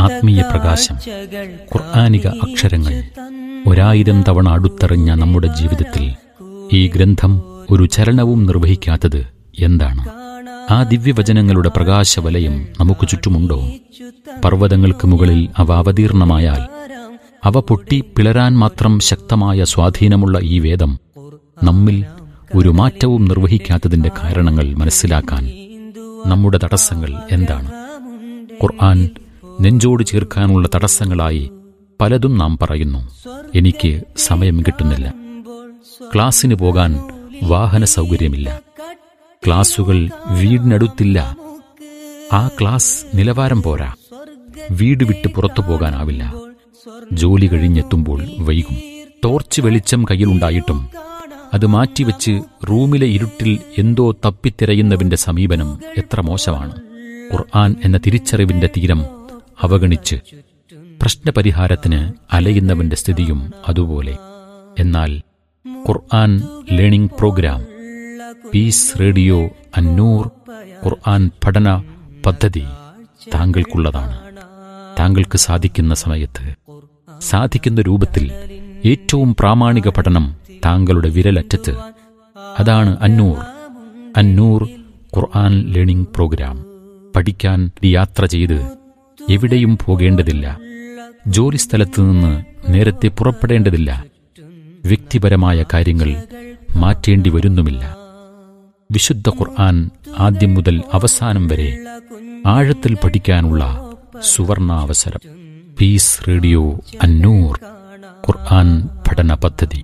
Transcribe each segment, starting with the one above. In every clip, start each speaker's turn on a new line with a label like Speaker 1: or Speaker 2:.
Speaker 1: ആത്മീയ പ്രകാശം, ഖുർആനിക അക്ഷരങ്ങൾ 1000 തവണ അടുത്തെറിഞ്ഞ നമ്മുടെ ജീവിതത്തിൽ ഈ ഗ്രന്ഥം ഒരു ചലനവും നിർവഹിക്കാത്തത് എന്താണ്? ആ ദിവ്യവചനങ്ങളുടെ പ്രകാശവലയം നമുക്ക് ചുറ്റുമുണ്ടോ? പർവ്വതങ്ങൾക്ക് മുകളിൽ അവ അവതീർണമായാൽ അവ പൊട്ടി പിളരാൻ മാത്രം ശക്തമായ സ്വാധീനമുള്ള ഈ വേദം നമ്മിൽ ഒരു മാറ്റവും നിർവഹിക്കാത്തതിന്റെ കാരണങ്ങൾ മനസ്സിലാക്കാൻ നമ്മുടെ തടസ്സങ്ങൾ എന്താണ്? ഖുർആൻ നെഞ്ചോട് ചേർക്കാനുള്ള തടസ്സങ്ങളായി പലതും നാം പറയുന്നു. എനിക്ക് സമയം കിട്ടുന്നില്ല, ക്ലാസ്സിന് പോകാൻ വാഹന സൗകര്യമില്ല, ക്ലാസുകൾ വീടിനടുത്തില്ല, ആ ക്ലാസ് നിലവാരം പോരാ, വീട് വിട്ട് പുറത്തു പോകാനാവില്ല, ജോലി കഴിഞ്ഞെത്തുമ്പോൾ വൈകും, ടോർച്ച് വെളിച്ചം കയ്യിലുണ്ടായിട്ടും അത് മാറ്റിവെച്ച് റൂമിലെ ഇരുട്ടിൽ എന്തോ തപ്പിത്തിരയുന്നവന്റെ സമീപനം എത്ര മോശമാണ്. ഖുർആൻ എന്ന തിരിച്ചറിവിന്റെ തീരം അവഗണിച്ച് പ്രശ്നപരിഹാരത്തിന് അലയുന്നവന്റെ സ്ഥിതിയും അതുപോലെ. എന്നാൽ ഖുർആൻ ലേണിംഗ് പ്രോഗ്രാം, പീസ് റേഡിയോ അന്നൂർ ഖുർആൻ പഠന പദ്ധതി താങ്കൾക്കുള്ളതാണ്. താങ്കൾക്ക് സാധിക്കുന്ന സമയത്ത്, സാധിക്കുന്ന രൂപത്തിൽ ഏറ്റവും പ്രാമാണിക പഠനം താങ്കളുടെ വിരലറ്റത്ത്. അതാണ് അന്നൂർ ഖുർആൻ ലേണിംഗ് പ്രോഗ്രാം. പഠിക്കാൻ യാത്ര ചെയ്ത് എവിടെയും പോകേണ്ടതില്ല, ജോലിസ്ഥലത്ത് നിന്ന് നേരത്തെ പുറപ്പെടേണ്ടതില്ല, വ്യക്തിപരമായ കാര്യങ്ങൾ മാറ്റേണ്ടി വരുന്നുമില്ല. വിശുദ്ധ ഖുർആൻ ആദ്യം മുതൽ അവസാനം വരെ ആഴത്തിൽ പഠിക്കാനുള്ള സുവർണാവസരം. പീസ് റേഡിയോ അന്നൂർ ഖുർആൻ പഠന പദ്ധതി.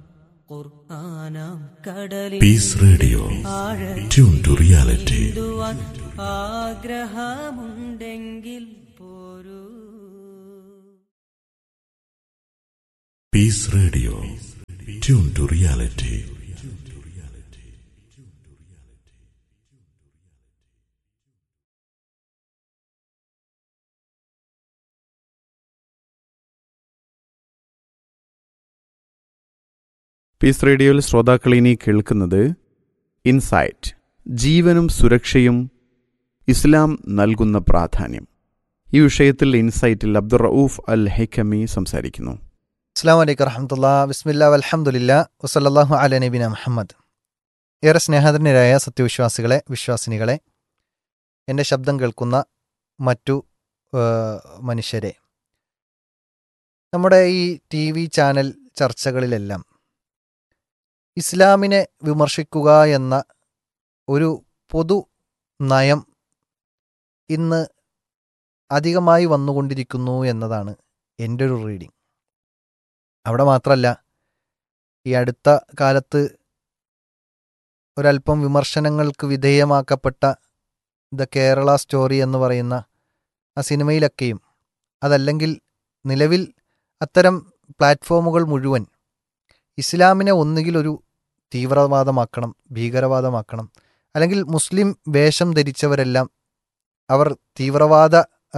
Speaker 2: Piece radio, tune to reality.
Speaker 3: ആഗ്രഹമുണ്ടെങ്കിൽ പോരൂ.
Speaker 2: Piece radio, tune to reality.
Speaker 4: Piece റേഡിയോയിൽ ശ്രോതാക്കൾ ഇനി കേൾക്കുന്നത് ഇൻസൈറ്റ്, ജീവനും സുരക്ഷയും ഇസ്ലാം നൽകുന്ന പ്രാധാന്യം. ഈ വിഷയത്തിൽ ഇൻസൈറ്റിൽ അബ്ദുർ റഊഫ് അൽ ഹൈക്കമി സംസാരിക്കുന്നു.
Speaker 5: അസ്സലാമു അലൈക്കും വറഹ്മത്തുള്ളാഹി, ബിസ്മില്ലാഹി വൽഹംദുലില്ലാഹി വസല്ലല്ലാഹു അലാ നബിയിനാ മുഹമ്മദ്. ഏറെ സ്നേഹധന്യരായ സത്യവിശ്വാസികളെ, വിശ്വാസിനികളെ, എൻ്റെ ശബ്ദം കേൾക്കുന്ന മറ്റു മനുഷ്യരെ, നമ്മുടെ ഈ TV ചാനൽ ചർച്ചകളിലെല്ലാം ഇസ്ലാമിനെ വിമർശിക്കുക എന്ന ഒരു പൊതു നയം ഇന്ന് അധികമായി വന്നുകൊണ്ടിരിക്കുന്നു എന്നതാണ് എൻ്റെ ഒരു റീഡിംഗ്. അവിടെ മാത്രമല്ല, ഈ അടുത്ത കാലത്ത് ഒരല്പം വിമർശനങ്ങൾക്ക് വിധേയമാക്കപ്പെട്ട ദ കേരള സ്റ്റോറി എന്ന് പറയുന്ന ആ സിനിമയിലൊക്കെയും, അതല്ലെങ്കിൽ നിലവിൽ അത്തരം പ്ലാറ്റ്ഫോമുകൾ മുഴുവൻ ഇസ്ലാമിനെ ഒന്നുകിൽ ഒരു തീവ്രവാദമാക്കണം, ഭീകരവാദമാക്കണം, അല്ലെങ്കിൽ മുസ്ലിം വേഷം ധരിച്ചവരെല്ലാം അവർ തീവ്രവാദ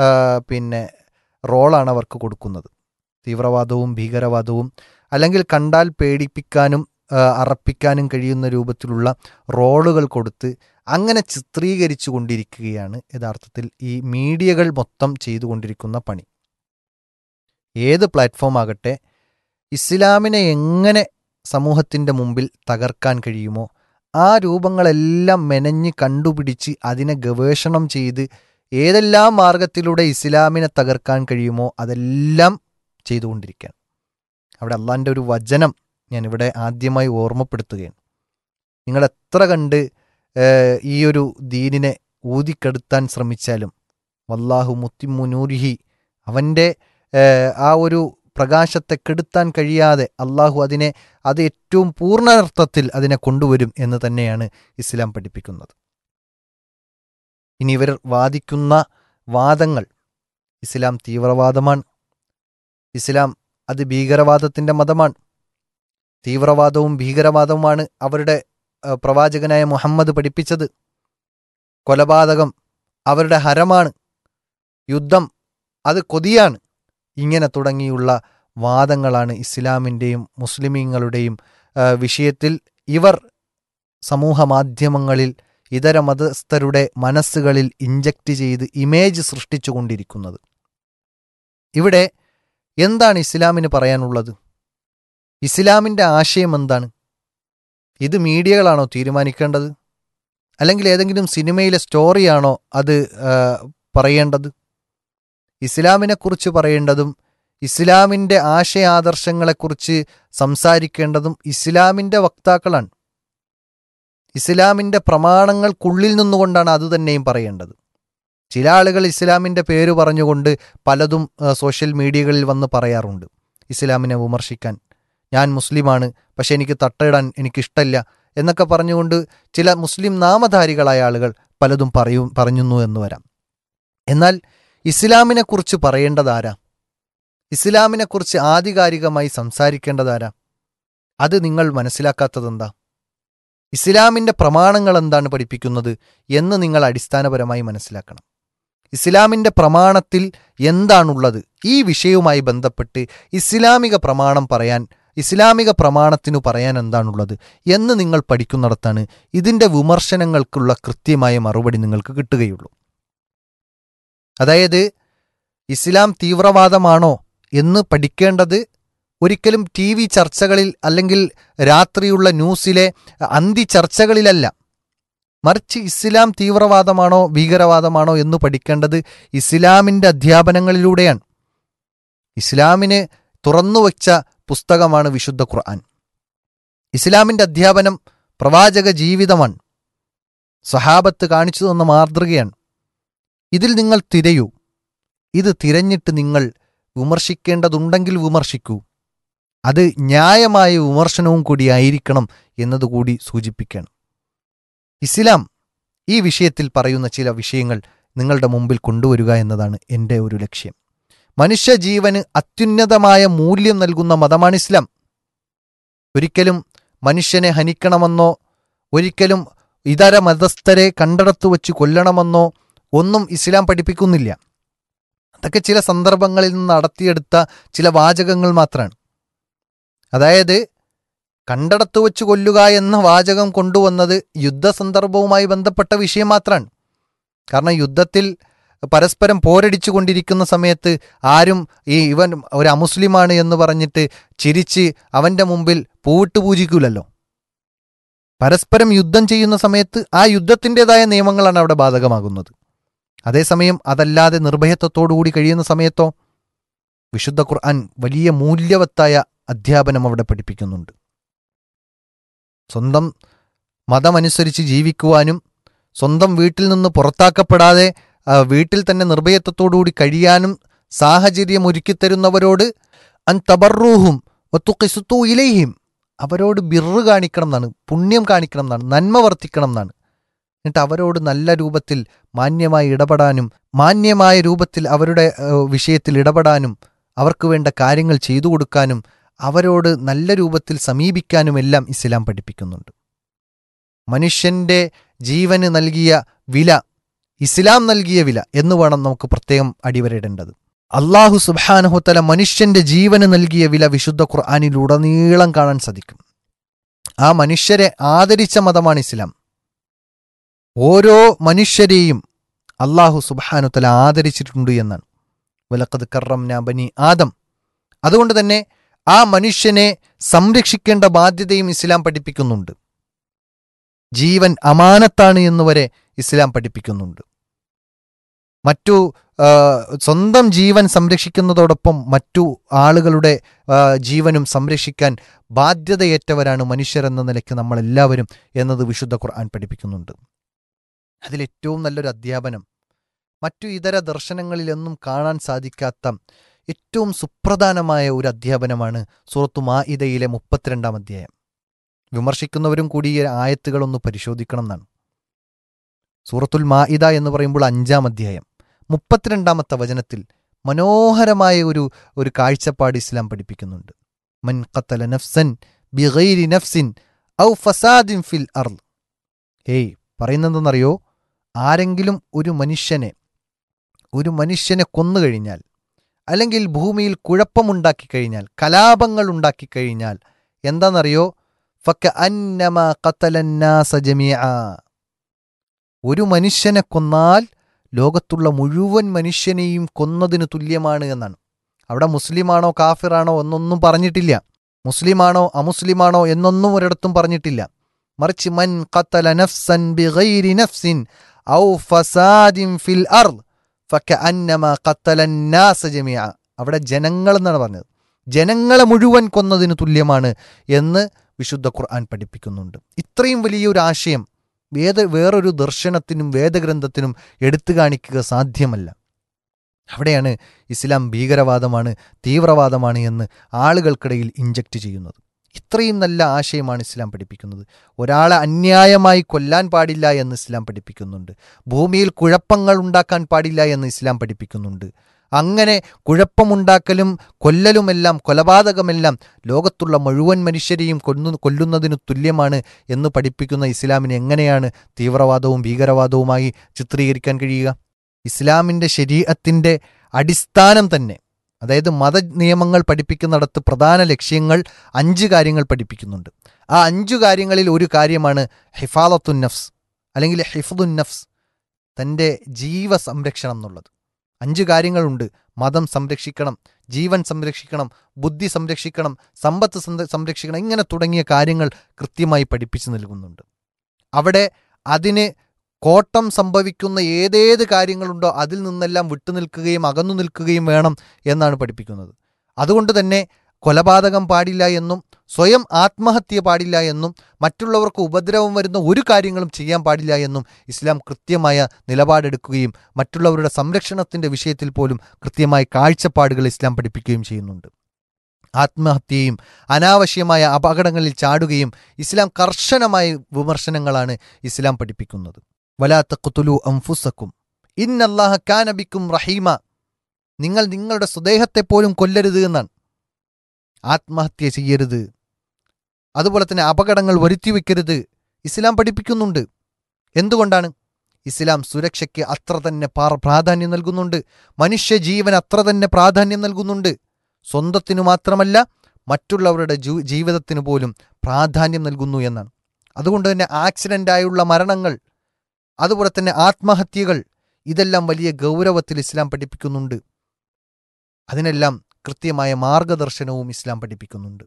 Speaker 5: റോളാണ് അവർക്ക് കൊടുക്കുന്നത്. തീവ്രവാദവും ഭീകരവാദവും, അല്ലെങ്കിൽ കണ്ടാൽ പേടിപ്പിക്കാനും അറപ്പിക്കാനും കഴിയുന്ന രൂപത്തിലുള്ള റോളുകൾ കൊടുത്ത് അങ്ങനെ ചിത്രീകരിച്ചു കൊണ്ടിരിക്കുകയാണ് യഥാർത്ഥത്തിൽ ഈ മീഡിയകൾ മൊത്തം ചെയ്തുകൊണ്ടിരിക്കുന്ന പണി. ഏത് പ്ലാറ്റ്ഫോം ആകട്ടെ, ഇസ്ലാമിനെ എങ്ങനെ സമൂഹത്തിൻ്റെ മുമ്പിൽ തകർക്കാൻ കഴിയുമോ ആ രൂപങ്ങളെല്ലാം മെനഞ്ഞ് കണ്ടുപിടിച്ച് അതിനെ ഗവേഷണം ചെയ്ത് ഏതെല്ലാം മാർഗത്തിലൂടെ ഇസ്ലാമിനെ തകർക്കാൻ കഴിയുമോ അതെല്ലാം ചെയ്തുകൊണ്ടിരിക്കുകയാണ്. അവിടെ അള്ളാഹിൻ്റെ ഒരു വചനം ഞാനിവിടെ ആദ്യമായി ഓർമ്മപ്പെടുത്തുകയാണ്. നിങ്ങൾ എത്ര കണ്ട് ഈ ഒരു ദീനിനെ ഊതിക്കെടുത്താൻ ശ്രമിച്ചാലും വല്ലാഹു മുത്തിമ്മു നൂരിഹി, അവൻ്റെ ആ ഒരു പ്രകാശത്തെ കെടുത്താൻ കഴിയാതെ അള്ളാഹു അത് ഏറ്റവും പൂർണ്ണാർത്ഥത്തിൽ അതിനെ കൊണ്ടുവരും എന്ന് തന്നെയാണ് ഇസ്ലാം പഠിപ്പിക്കുന്നത്. ഇനി ഇവർ വാദിക്കുന്ന വാദങ്ങൾ, ഇസ്ലാം തീവ്രവാദമാണ്, ഇസ്ലാം അത് ഭീകരവാദത്തിൻ്റെ മതമാണ്, തീവ്രവാദവും ഭീകരവാദവുമാണ് അവരുടെ പ്രവാചകനായ മുഹമ്മദ് പഠിപ്പിച്ചത്, കൊലപാതകം അവരുടെ ഹരമാണ്, യുദ്ധം അത് കൊതിയാണ്, ഇങ്ങനെ തുടങ്ങിയുള്ള വാദങ്ങളാണ് ഇസ്ലാമിൻ്റെയും മുസ്ലിമീങ്ങളുടെയും വിഷയത്തിൽ ഇവർ സമൂഹ മാധ്യമങ്ങളിൽ ഇതര മതസ്ഥരുടെ മനസ്സുകളിൽ ഇഞ്ചക്റ്റ് ചെയ്ത് ഇമേജ് സൃഷ്ടിച്ചു കൊണ്ടിരിക്കുന്നത്. ഇവിടെ എന്താണ് ഇസ്ലാമിന് പറയാനുള്ളത്? ഇസ്ലാമിൻ്റെ ആശയം എന്താണ്? ഇത് മീഡിയകളാണോ തീരുമാനിക്കേണ്ടത്? അല്ലെങ്കിൽ ഏതെങ്കിലും സിനിമയിലെ സ്റ്റോറിയാണോ അത് പറയേണ്ടത്? ഇസ്ലാമിനെക്കുറിച്ച് പറയേണ്ടതും ഇസ്ലാമിൻ്റെ ആശയാദർശങ്ങളെക്കുറിച്ച് സംസാരിക്കേണ്ടതും ഇസ്ലാമിൻ്റെ വക്താക്കളാണ്. ഇസ്ലാമിൻ്റെ പ്രമാണങ്ങൾക്കുള്ളിൽ നിന്നുകൊണ്ടാണ് അതുതന്നെയും പറയേണ്ടത്. ചില ആളുകൾ ഇസ്ലാമിൻ്റെ പേര് പറഞ്ഞുകൊണ്ട് പലതും സോഷ്യൽ മീഡിയകളിൽ വന്ന് പറയാറുണ്ട്. ഇസ്ലാമിനെ വിമർശിക്കാൻ, ഞാൻ മുസ്ലിമാണ് പക്ഷെ എനിക്ക് തട്ടയിടാൻ എനിക്കിഷ്ടമില്ല എന്നൊക്കെ പറഞ്ഞുകൊണ്ട് ചില മുസ്ലിം നാമധാരികളായ ആളുകൾ പലതും പറയുന്നു എന്ന് വരാം. എന്നാൽ ഇസ്ലാമിനെക്കുറിച്ച് പറയേണ്ടതാരാ? ഇസ്ലാമിനെക്കുറിച്ച് ആധികാരികമായി സംസാരിക്കേണ്ടതാരാ? അത് നിങ്ങൾ മനസ്സിലാക്കാത്തതെന്താ? ഇസ്ലാമിൻ്റെ പ്രമാണങ്ങൾ എന്താണ് പഠിപ്പിക്കുന്നത് എന്ന് നിങ്ങൾ അടിസ്ഥാനപരമായി മനസ്സിലാക്കണം. ഇസ്ലാമിൻ്റെ പ്രമാണത്തിൽ എന്താണുള്ളത്, ഈ വിഷയവുമായി ബന്ധപ്പെട്ട് ഇസ്ലാമിക പ്രമാണം പറയാൻ, ഇസ്ലാമിക പ്രമാണത്തിനു പറയാൻ എന്താണുള്ളത് എന്ന് നിങ്ങൾ പഠിക്കുന്നിടത്താണ് ഇതിൻ്റെ വിമർശനങ്ങൾക്കുള്ള കൃത്യമായ മറുപടി നിങ്ങൾക്ക് കിട്ടുകയുള്ളൂ. അതായത് ഇസ്ലാം തീവ്രവാദമാണോ എന്ന് പഠിക്കേണ്ടത് ഒരിക്കലും TV ചർച്ചകളിൽ അല്ലെങ്കിൽ രാത്രിയുള്ള ന്യൂസിലെ അന്തി ചർച്ചകളിലല്ല. മറിച്ച് ഇസ്ലാം തീവ്രവാദമാണോ ഭീകരവാദമാണോ എന്ന് പഠിക്കേണ്ടത് ഇസ്ലാമിൻ്റെ അധ്യാപനങ്ങളിലൂടെയാണ്. ഇസ്ലാമിന് തുറന്നുവെച്ച പുസ്തകമാണ് വിശുദ്ധ ഖുർആൻ. ഇസ്ലാമിൻ്റെ അധ്യാപനം പ്രവാചക ജീവിതമാണ്. സഹാബത്ത് കാണിച്ചു തന്ന മാതൃകയാണ്. ഇതിൽ നിങ്ങൾ തിരയൂ. ഇത് തിരഞ്ഞിട്ട് നിങ്ങൾ വിമർശിക്കേണ്ടതുണ്ടെങ്കിൽ വിമർശിക്കൂ. അത് ന്യായമായ വിമർശനവും കൂടിയായിരിക്കണം എന്നതുകൂടി സൂചിപ്പിക്കണം. ഇസ്ലാം ഈ വിഷയത്തിൽ പറയുന്ന ചില വിഷയങ്ങൾ നിങ്ങളുടെ മുമ്പിൽ കൊണ്ടുവരിക എന്നതാണ് എൻ്റെ ഒരു ലക്ഷ്യം. മനുഷ്യജീവന് അത്യുന്നതമായ മൂല്യം നൽകുന്ന മതമാണ് ഇസ്ലാം. ഒരിക്കലും മനുഷ്യനെ ഹനിക്കണമെന്നോ ഒരിക്കലും ഇതര മതസ്ഥരെ കണ്ടെടുത്തു വച്ച് കൊല്ലണമെന്നോ ഒന്നും ഇസ്ലാം പഠിപ്പിക്കുന്നില്ല. അതൊക്കെ ചില സന്ദർഭങ്ങളിൽ നിന്ന് നടത്തിയെടുത്ത ചില വാചകങ്ങൾ മാത്രമാണ്. അതായത് കണ്ടെടുത്തു വച്ച് കൊല്ലുക എന്ന വാചകം കൊണ്ടുവന്നത് യുദ്ധസന്ദർഭവുമായി ബന്ധപ്പെട്ട വിഷയം മാത്രമാണ്. കാരണം യുദ്ധത്തിൽ പരസ്പരം പോരടിച്ചു കൊണ്ടിരിക്കുന്ന സമയത്ത് ആരും ഇവൻ ഒരു അമുസ്ലിമാണ് എന്ന് പറഞ്ഞിട്ട് ചിരിച്ച് അവൻ്റെ മുമ്പിൽ പൂവിട്ട് പൂജിക്കൂലല്ലോ. പരസ്പരം യുദ്ധം ചെയ്യുന്ന സമയത്ത് ആ യുദ്ധത്തിൻ്റെതായ നിയമങ്ങളാണ് അവിടെ ബാധകമാകുന്നത്. അതേസമയം അതല്ലാതെ നിർഭയത്വത്തോടുകൂടി കഴിയുന്ന സമയത്തോ വിശുദ്ധ ഖുർആൻ വലിയ മൂല്യവത്തായ അധ്യാപനം അവിടെ പഠിപ്പിക്കുന്നുണ്ട്. സ്വന്തം മതമനുസരിച്ച് ജീവിക്കുവാനും സ്വന്തം വീട്ടിൽ നിന്ന് പുറത്താക്കപ്പെടാതെ വീട്ടിൽ തന്നെ നിർഭയത്വത്തോടുകൂടി കഴിയാനും സാഹചര്യം ഒരുക്കിത്തരുന്നവരോട് അൻ തബറൂഹും വതുഖിസ്തു ഇലൈഹിം, അവരോട് ബിർറ് കാണിക്കണം എന്നാണ്, പുണ്യം കാണിക്കണം എന്നാണ്, നന്മ വർത്തിക്കണം എന്നാണ്. എന്നിട്ട് അവരോട് നല്ല രൂപത്തിൽ മാന്യമായി ഇടപെടാനും മാന്യമായ രൂപത്തിൽ അവരുടെ വിഷയത്തിൽ ഇടപെടാനും അവർക്ക് വേണ്ട കാര്യങ്ങൾ ചെയ്തു കൊടുക്കാനും അവരോട് നല്ല രൂപത്തിൽ സമീപിക്കാനുമെല്ലാം ഇസ്ലാം പഠിപ്പിക്കുന്നുണ്ട്. മനുഷ്യൻ്റെ ജീവന് നൽകിയ വില, ഇസ്ലാം നൽകിയ വില എന്ന് വേണം നമുക്ക് പ്രത്യേകം അടിവരയിടേണ്ടത്. അള്ളാഹു സുബ്ഹാനഹു തആല മനുഷ്യൻ്റെ ജീവന് നൽകിയ വില വിശുദ്ധ ഖുർആനിലുടനീളം കാണാൻ സാധിക്കും. ആ മനുഷ്യരെ ആദരിച്ച മതമാണ് ഇസ്ലാം. ഓരോ മനുഷ്യരെയും അള്ളാഹു സുബ്ഹാനഹു തആല ആദരിച്ചിട്ടുണ്ട് എന്നാണ്. വലഖദ് കറംനാ ബനി ആദം. അതുകൊണ്ട് തന്നെ ആ മനുഷ്യനെ സംരക്ഷിക്കേണ്ട ബാധ്യതയും ഇസ്ലാം പഠിപ്പിക്കുന്നുണ്ട്. ജീവൻ അമാനത്താണ് എന്നുവരെ ഇസ്ലാം പഠിപ്പിക്കുന്നുണ്ട്. മറ്റു സ്വന്തം ജീവൻ സംരക്ഷിക്കുന്നതോടൊപ്പം മറ്റു ആളുകളുടെ ജീവനും സംരക്ഷിക്കാൻ ബാധ്യതയേറ്റവരാണ് മനുഷ്യരെന്ന നിലയ്ക്ക് നമ്മളെല്ലാവരും എന്നത് വിശുദ്ധ ഖുർആൻ പഠിപ്പിക്കുന്നുണ്ട്. അതിലേറ്റവും നല്ലൊരു അധ്യാപനം മറ്റു ഇതര ദർശനങ്ങളിലൊന്നും കാണാൻ സാധിക്കാത്ത ഏറ്റവും സുപ്രധാനമായ ഒരു അധ്യാപനമാണ് സൂറത്തു മാഇദയിലെ 32-ാം അധ്യായം. വിമർശിക്കുന്നവരും കൂടി ഈ ആയത്തുകളൊന്ന് പരിശോധിക്കണം എന്നാണ്. സൂറത്തുൽ മാഇദ എന്ന് പറയുമ്പോൾ 5-ാം അധ്യായം 32-ാമത്തെ വചനത്തിൽ മനോഹരമായ ഒരു കാഴ്ചപ്പാട് ഇസ്ലാം പഠിപ്പിക്കുന്നുണ്ട്. മൻ ഖതല നഫ്സൻ ബിഗൈരി നഫ്സിൻ ഔ ഫസാദിൻ ഫിൽ അർള്. പറയുന്നതെന്നറിയോ? ആരെങ്കിലും ഒരു മനുഷ്യനെ കൊന്നുകഴിഞ്ഞാൽ, അല്ലെങ്കിൽ ഭൂമിയിൽ കുഴപ്പമുണ്ടാക്കി കഴിഞ്ഞാൽ, കലാപങ്ങൾ ഉണ്ടാക്കിക്കഴിഞ്ഞാൽ എന്താണെന്നറിയോ? ഫകഅന്നമാ ഖതലന്നാസ ജമീഅ. ഒരു മനുഷ്യനെ കൊന്നാൽ ലോകത്തുള്ള മുഴുവൻ മനുഷ്യനെയും കൊന്നതിന് തുല്യമാണ് എന്നാണ്. അവിടെ മുസ്ലിമാണോ കാഫിറാണോ എന്നൊന്നും പറഞ്ഞിട്ടില്ല. മുസ്ലിമാണോ അമുസ്ലിമാണോ എന്നൊന്നും ഒരിടത്തും പറഞ്ഞിട്ടില്ല. മറിച്ച് മൻ ഖതല നഫ്സൻ ബിഗൈരി നഫ്സിൻ ഔ ഫസാദിൻ ഫിൽ അർദ് ഫകഅന്നമാ ഖതല അന്നാസ ജമീഅ. അവിടെ ജനങ്ങൾ എന്നാണ് പറഞ്ഞത്. ജനങ്ങളെ മുഴുവൻ കൊന്നതിന് തുല്യമാണ് എന്ന് വിശുദ്ധ ഖുർആൻ പഠിപ്പിക്കുന്നുണ്ട്. ഇത്രയും വലിയൊരു ആശയം വേറൊരു ദർശനത്തിനും വേദഗ്രന്ഥത്തിനും എടുത്തു കാണിക്കുക സാധ്യമല്ല. അവിടെയാണ് ഇസ്ലാം ഭീകരവാദമാണ്, തീവ്രവാദമാണ് എന്ന് ആളുകൾക്കിടയിൽ ഇഞ്ചക്റ്റ് ചെയ്യുന്നത്. ഇത്രയും നല്ല ആശയമാണ് ഇസ്ലാം പഠിപ്പിക്കുന്നത്. ഒരാളെ അന്യായമായി കൊല്ലാൻ പാടില്ല എന്ന് ഇസ്ലാം പഠിപ്പിക്കുന്നുണ്ട്. ഭൂമിയിൽ കുഴപ്പങ്ങൾ ഉണ്ടാക്കാൻ പാടില്ല എന്ന് ഇസ്ലാം പഠിപ്പിക്കുന്നുണ്ട്. അങ്ങനെ കുഴപ്പമുണ്ടാക്കലും കൊല്ലലുമെല്ലാം, കൊലപാതകമെല്ലാം ലോകത്തുള്ള മുഴുവൻ മനുഷ്യരെയും കൊല്ലുന്നതിന് തുല്യമാണ് എന്ന് പഠിപ്പിക്കുന്ന ഇസ്ലാമിനെ എങ്ങനെയാണ് തീവ്രവാദവും ഭീകരവാദവുമായി ചിത്രീകരിക്കാൻ കഴിയുക? ഇസ്ലാമിൻ്റെ ശരീഅത്തിൻ്റെ അടിസ്ഥാനം തന്നെ, അതായത് മത നിയമങ്ങൾ പഠിപ്പിക്കുന്നിടത്ത് പ്രധാന ലക്ഷ്യങ്ങൾ 5 കാര്യങ്ങൾ പഠിപ്പിക്കുന്നുണ്ട്. ആ 5 കാര്യങ്ങളിൽ ഒരു കാര്യമാണ് ഹിഫാലത്തുൻ നഫ്സ് അല്ലെങ്കിൽ ഹിഫ്ദുൻ നഫ്സ്, തൻ്റെ ജീവ സംരക്ഷണം എന്നുള്ളത്. 5 കാര്യങ്ങളുണ്ട്. മതം സംരക്ഷിക്കണം, ജീവൻ സംരക്ഷിക്കണം, ബുദ്ധി സംരക്ഷിക്കണം, സമ്പത്ത് സംരക്ഷിക്കണം, ഇങ്ങനെ തുടങ്ങിയ കാര്യങ്ങൾ കൃത്യമായി പഠിപ്പിച്ചു നൽകുന്നുണ്ട്. അവിടെ അതിന് കോട്ടം സംഭവിക്കുന്ന ഏതേത് കാര്യങ്ങളുണ്ടോ അതിൽ നിന്നെല്ലാം വിട്ടുനിൽക്കുകയും അകന്നു നിൽക്കുകയും വേണം എന്നാണ് പഠിപ്പിക്കുന്നത്. അതുകൊണ്ട് തന്നെ കൊലപാതകം പാടില്ല എന്നും സ്വയം ആത്മഹത്യ പാടില്ല എന്നും മറ്റുള്ളവർക്ക് ഉപദ്രവം വരുന്ന ഒരു കാര്യങ്ങളും ചെയ്യാൻ പാടില്ല എന്നും ഇസ്ലാം കൃത്യമായ നിലപാടെടുക്കുകയും മറ്റുള്ളവരുടെ സംരക്ഷണത്തിൻ്റെ വിഷയത്തിൽ പോലും കൃത്യമായ കാഴ്ചപ്പാടുകൾ ഇസ്ലാം പഠിപ്പിക്കുകയും ചെയ്യുന്നുണ്ട്. ആത്മഹത്യയും അനാവശ്യമായ അപകടങ്ങളിൽ ചാടുകയും ഇസ്ലാം കർശനമായ വിമർശനങ്ങളാണ് ഇസ്ലാം പഠിപ്പിക്കുന്നത്. വലാ തഖ്തുലൂ അൻഫുസക്കും ഇന്നല്ലാഹ കാന ബിക്കും റഹീമ. നിങ്ങൾ നിങ്ങളുടെ സ്വദേഹത്തെപ്പോലും കൊല്ലരുത് എന്നാണ്. ആത്മഹത്യ ചെയ്യരുത്, അതുപോലെ തന്നെ അപകടങ്ങൾ വരുത്തിവെക്കരുത് ഇസ്ലാം പഠിപ്പിക്കുന്നുണ്ട്. എന്തുകൊണ്ടാണ്? ഇസ്ലാം സുരക്ഷയ്ക്ക് അത്ര തന്നെ പ്രാധാന്യം നൽകുന്നുണ്ട്. മനുഷ്യജീവൻ അത്ര തന്നെ പ്രാധാന്യം നൽകുന്നുണ്ട്. സ്വന്തത്തിനു മാത്രമല്ല മറ്റുള്ളവരുടെ ജീവിതത്തിന് പോലും പ്രാധാന്യം നൽകുന്നു എന്നാണ്. അതുകൊണ്ട് തന്നെ ആക്സിഡൻ്റായുള്ള മരണങ്ങൾ, അതുപോലെ തന്നെ ആത്മഹത്യകൾ, ഇതെല്ലാം വലിയ ഗൗരവത്തിൽ ഇസ്ലാം പഠിപ്പിക്കുന്നുണ്ട്. അതിനെല്ലാം കൃത്യമായ മാർഗദർശനവും ഇസ്ലാം പഠിപ്പിക്കുന്നുണ്ട്.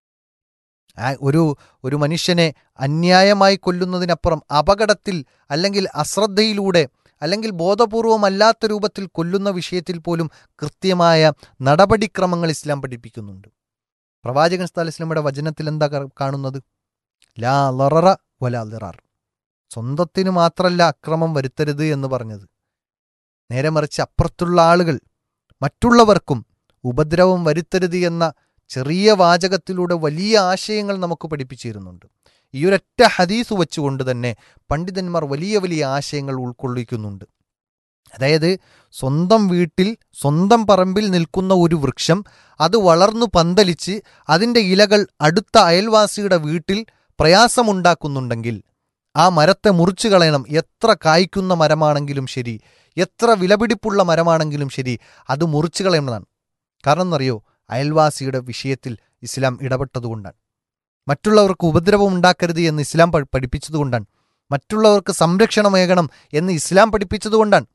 Speaker 5: ഒരു മനുഷ്യനെ അന്യായമായി കൊല്ലുന്നതിനപ്പുറം അപകടത്തിൽ അല്ലെങ്കിൽ അശ്രദ്ധയിലൂടെ അല്ലെങ്കിൽ ബോധപൂർവമല്ലാത്ത രൂപത്തിൽ കൊല്ലുന്ന വിഷയത്തിൽ പോലും കൃത്യമായ നടപടിക്രമങ്ങൾ ഇസ്ലാം പഠിപ്പിക്കുന്നുണ്ട്. പ്രവാചകൻ സല്ലല്ലാഹു അലൈഹി വസല്ലമയുടെ വചനത്തിൽ എന്താ കാണുന്നത്? ലാ ലററ വലാ ദിറാർ. സ്വന്തത്തിന് മാത്രമല്ല അക്രമം വരുത്തരുത് എന്ന് പറഞ്ഞത്, നേരെ മറിച്ച് അപ്പുറത്തുള്ള ആളുകൾ മറ്റുള്ളവർക്കും ഉപദ്രവം വരുത്തരുത് എന്ന ചെറിയ വാചകത്തിലൂടെ വലിയ ആശയങ്ങൾ നമുക്ക് പഠിപ്പിച്ചിരുന്നുണ്ട്. ഈ ഒരൊറ്റ ഹദീസ് വെച്ചുകൊണ്ട് തന്നെ പണ്ഡിതന്മാർ വലിയ വലിയ ആശയങ്ങൾ ഉൾക്കൊള്ളിക്കുന്നുണ്ട്. അതായത് സ്വന്തം വീട്ടിൽ സ്വന്തം പറമ്പിൽ നിൽക്കുന്ന ഒരു വൃക്ഷം അത് വളർന്നു പന്തലിച്ച് അതിൻ്റെ ഇലകൾ അടുത്ത അയൽവാസിയുടെ വീട്ടിൽ പ്രയാസമുണ്ടാക്കുന്നുണ്ടെങ്കിൽ ആ മരത്തെ മുറിച്ചു കളയണം. എത്ര കായ്ക്കുന്ന മരമാണെങ്കിലും ശരി, എത്ര വിലപിടിപ്പുള്ള മരമാണെങ്കിലും ശരി, അത് മുറിച്ചു കളയണമെന്നാണ്. കാരണം എന്നറിയോ? അയൽവാസിയുടെ വിഷയത്തിൽ ഇസ്ലാം ഇടപെട്ടതുകൊണ്ടാണ്. മറ്റുള്ളവർക്ക് ഉപദ്രവം ഉണ്ടാക്കരുത് എന്ന് ഇസ്ലാം പഠിപ്പിച്ചതുകൊണ്ടാണ്. മറ്റുള്ളവർക്ക് സംരക്ഷണമേകണം എന്ന് ഇസ്ലാം പഠിപ്പിച്ചതുകൊണ്ടാണ്.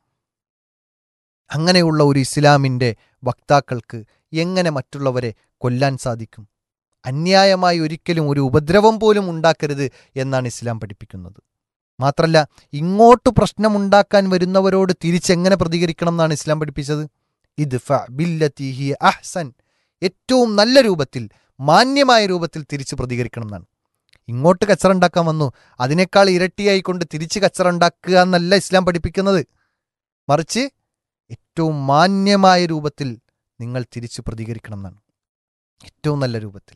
Speaker 5: അങ്ങനെയുള്ള ഒരു ഇസ്ലാമിൻ്റെ വക്താക്കൾക്ക് എങ്ങനെ മറ്റുള്ളവരെ കൊല്ലാൻ സാധിക്കും? അന്യായമായി ഒരിക്കലും ഒരു ഉപദ്രവം പോലും ഉണ്ടാക്കരുത് എന്നാണ് ഇസ്ലാം പഠിപ്പിക്കുന്നത്. മാത്രമല്ല, ഇങ്ങോട്ട് പ്രശ്നമുണ്ടാക്കാൻ വരുന്നവരോട് തിരിച്ചെങ്ങനെ പ്രതികരിക്കണം എന്നാണ് ഇസ്ലാം പഠിപ്പിച്ചത്? ഇദ്ഫഅ ബില്ലതി ഹിയ അഹ്സൻ. ഏറ്റവും നല്ല രൂപത്തിൽ, മാന്യമായ രൂപത്തിൽ തിരിച്ച് പ്രതികരിക്കണം എന്നാണ്. ഇങ്ങോട്ട് കച്ചറ ഉണ്ടാക്കാൻ വന്നു, അതിനേക്കാൾ ഇരട്ടിയായിക്കൊണ്ട് തിരിച്ച് കച്ചറ ഉണ്ടാക്കുക എന്നല്ല ഇസ്ലാം പഠിപ്പിക്കുന്നത്. മറിച്ച് ഏറ്റവും മാന്യമായ രൂപത്തിൽ നിങ്ങൾ തിരിച്ച് പ്രതികരിക്കണം എന്നാണ്. ഏറ്റവും നല്ല രൂപത്തിൽ.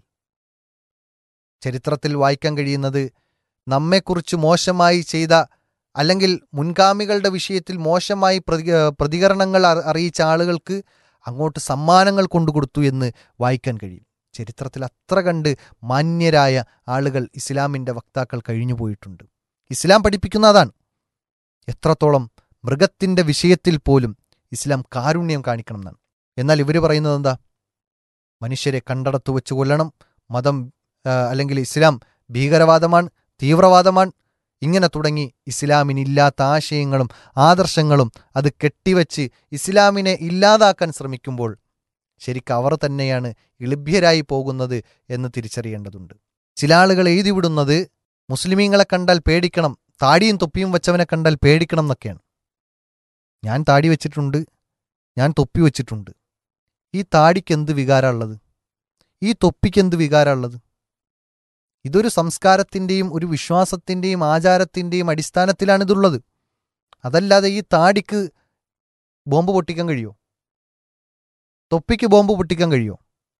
Speaker 5: ചരിത്രത്തിൽ വായിക്കാൻ കഴിയുന്നത് നമ്മെക്കുറിച്ച് മോശമായി ചെയ്ത അല്ലെങ്കിൽ മുൻഗാമികളുടെ വിഷയത്തിൽ മോശമായി പ്രതികരണങ്ങൾ അറിയിച്ച ആളുകൾക്ക് അങ്ങോട്ട് സമ്മാനങ്ങൾ കൊണ്ടുകൊടുത്തു എന്ന് വായിക്കാൻ കഴിയും. ചരിത്രത്തിൽ അത്ര കണ്ട് മാന്യരായ ആളുകൾ ഇസ്ലാമിൻ്റെ വക്താക്കൾ കഴിഞ്ഞു പോയിട്ടുണ്ട്. ഇസ്ലാം പഠിപ്പിക്കുന്ന അതാണ്. എത്രത്തോളം മൃഗത്തിൻ്റെ വിഷയത്തിൽ പോലും ഇസ്ലാം കാരുണ്യം കാണിക്കണം എന്നാണ്. എന്നാൽ ഇവർ പറയുന്നത് എന്താ? മനുഷ്യരെ കണ്ടടത്തു വെച്ച് കൊല്ലണം, മതം അല്ലെങ്കിൽ ഇസ്ലാം ഭീകരവാദമാണ്, തീവ്രവാദമാണ്, ഇങ്ങനെ തുടങ്ങി ഇസ്ലാമിനില്ലാത്ത ആശയങ്ങളും ആദർശങ്ങളും അത് കെട്ടിവെച്ച് ഇസ്ലാമിനെ ഇല്ലാതാക്കാൻ ശ്രമിക്കുമ്പോൾ ശരിക്കും അവർ തന്നെയാണ് ഇളിഭ്യരായി പോകുന്നത് എന്ന് തിരിച്ചറിയേണ്ടതുണ്ട്. ചില ആളുകൾ എഴുതിവിടുന്നത് മുസ്ലിമീങ്ങളെ കണ്ടാൽ പേടിക്കണം, താടിയും തൊപ്പിയും വെച്ചവനെ കണ്ടാൽ പേടിക്കണം എന്നൊക്കെയാണ്. ഞാൻ താടി വെച്ചിട്ടുണ്ട്, ഞാൻ തൊപ്പി വെച്ചിട്ടുണ്ട്. ഈ താടിക്ക് എന്ത് വികാരമുള്ളത്? ഈ തൊപ്പിക്ക് എന്ത് വികാരമുള്ളത്? ഇതൊരു സംസ്കാരത്തിൻ്റെയും ഒരു വിശ്വാസത്തിൻ്റെയും ആചാരത്തിൻ്റെയും അടിസ്ഥാനത്തിലാണിതുള്ളത്. അതല്ലാതെ ഈ താടിക്ക് ബോംബ് പൊട്ടിക്കാൻ കഴിയുമോ? തൊപ്പിക്ക് ബോംബ് പൊട്ടിക്കാൻ കഴിയുമോ?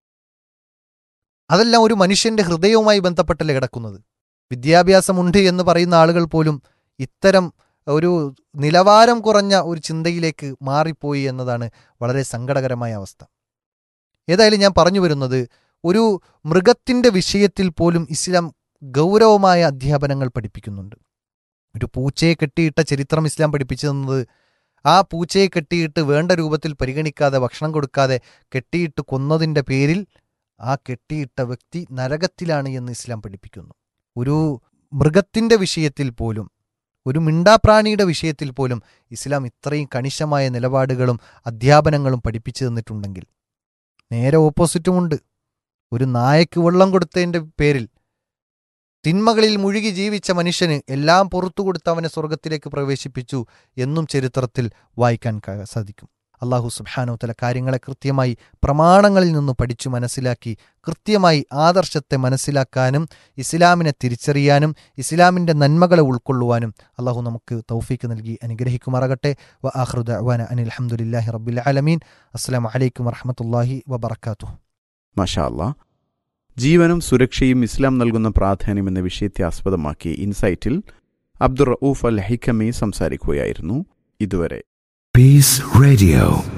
Speaker 5: അതെല്ലാം ഒരു മനുഷ്യന്റെ ഹൃദയവുമായി ബന്ധപ്പെട്ടല്ലേ കിടക്കുന്നത്. വിദ്യാഭ്യാസമുണ്ട് എന്ന് പറയുന്ന ആളുകൾ പോലും ഇത്തരം ഒരു നിലവാരം കുറഞ്ഞ ഒരു ചിന്തയിലേക്ക് മാറിപ്പോയി എന്നതാണ് വളരെ സങ്കടകരമായ അവസ്ഥ. ഏതായാലും ഞാൻ പറഞ്ഞു വരുന്നത്, ഒരു മൃഗത്തിൻ്റെ വിഷയത്തിൽ പോലും ഇസ്ലാം ഗൗരവമായ അധ്യാപനങ്ങൾ പഠിപ്പിക്കുന്നുണ്ട്. ഒരു പൂച്ചയെ കെട്ടിയിട്ട ചരിത്രം ഇസ്ലാം പഠിപ്പിച്ചു തന്നത്, ആ പൂച്ചയെ കെട്ടിയിട്ട് വേണ്ട രൂപത്തിൽ പരിഗണിക്കാതെ ഭക്ഷണം കൊടുക്കാതെ കെട്ടിയിട്ട് കൊന്നതിൻ്റെ പേരിൽ ആ കെട്ടിയിട്ട വ്യക്തി നരകത്തിലാണ് എന്ന് ഇസ്ലാം പഠിപ്പിക്കുന്നു. ഒരു മൃഗത്തിൻ്റെ വിഷയത്തിൽ പോലും, ഒരു മിണ്ടാപ്രാണിയുടെ വിഷയത്തിൽ പോലും ഇസ്ലാം ഇത്രയും കണിശമായ നിലപാടുകളും അധ്യാപനങ്ങളും പഠിപ്പിച്ചു തന്നിട്ടുണ്ടെങ്കിൽ നേരെ ഓപ്പോസിറ്റുമുണ്ട്. ഒരു നായക്ക് വെള്ളം കൊടുത്തതിൻ്റെ പേരിൽ തിന്മകളിൽ മുഴുകി ജീവിച്ച മനുഷ്യന് എല്ലാം പുറത്തു കൊടുത്ത് അവനെ സ്വർഗത്തിലേക്ക് പ്രവേശിപ്പിച്ചു എന്നും ചരിത്രത്തിൽ വായിക്കാൻ സാധിക്കും. അള്ളാഹു സുബ്ഹാനഹു വതആല കാര്യങ്ങളെ കൃത്യമായി പ്രമാണങ്ങളിൽ നിന്ന് പഠിച്ചു മനസ്സിലാക്കി കൃത്യമായി ആദർശത്തെ മനസ്സിലാക്കാനും ഇസ്ലാമിനെ തിരിച്ചറിയാനും ഇസ്ലാമിൻ്റെ നന്മകളെ ഉൾക്കൊള്ളുവാനും അള്ളാഹു നമുക്ക് തൗഫീക്ക് നൽകി അനുഗ്രഹിക്കുമാറാകട്ടെ. വ ആഖിറു ദഅ്വാന അനിൽ ഹംദുലില്ലാഹി റബ്ബിൽ ആലമീൻ. അസ്സലാമു അലൈക്കും വറഹ്മത്തുള്ളാഹി വബറകാതുഹു.
Speaker 4: മാഷാ അല്ലാഹ്. ജീവനും സുരക്ഷയും ഇസ്ലാം നൽകുന്ന പ്രാധാന്യം എന്ന വിഷയത്തെ ആസ്പദമാക്കി ഇൻസൈറ്റിൽ അബ്ദുർ റഊഫ് അൽ ഹിക്കമി സംസാരിക്കുകയായിരുന്നു. ഇതുവരെ
Speaker 2: Peace Radio.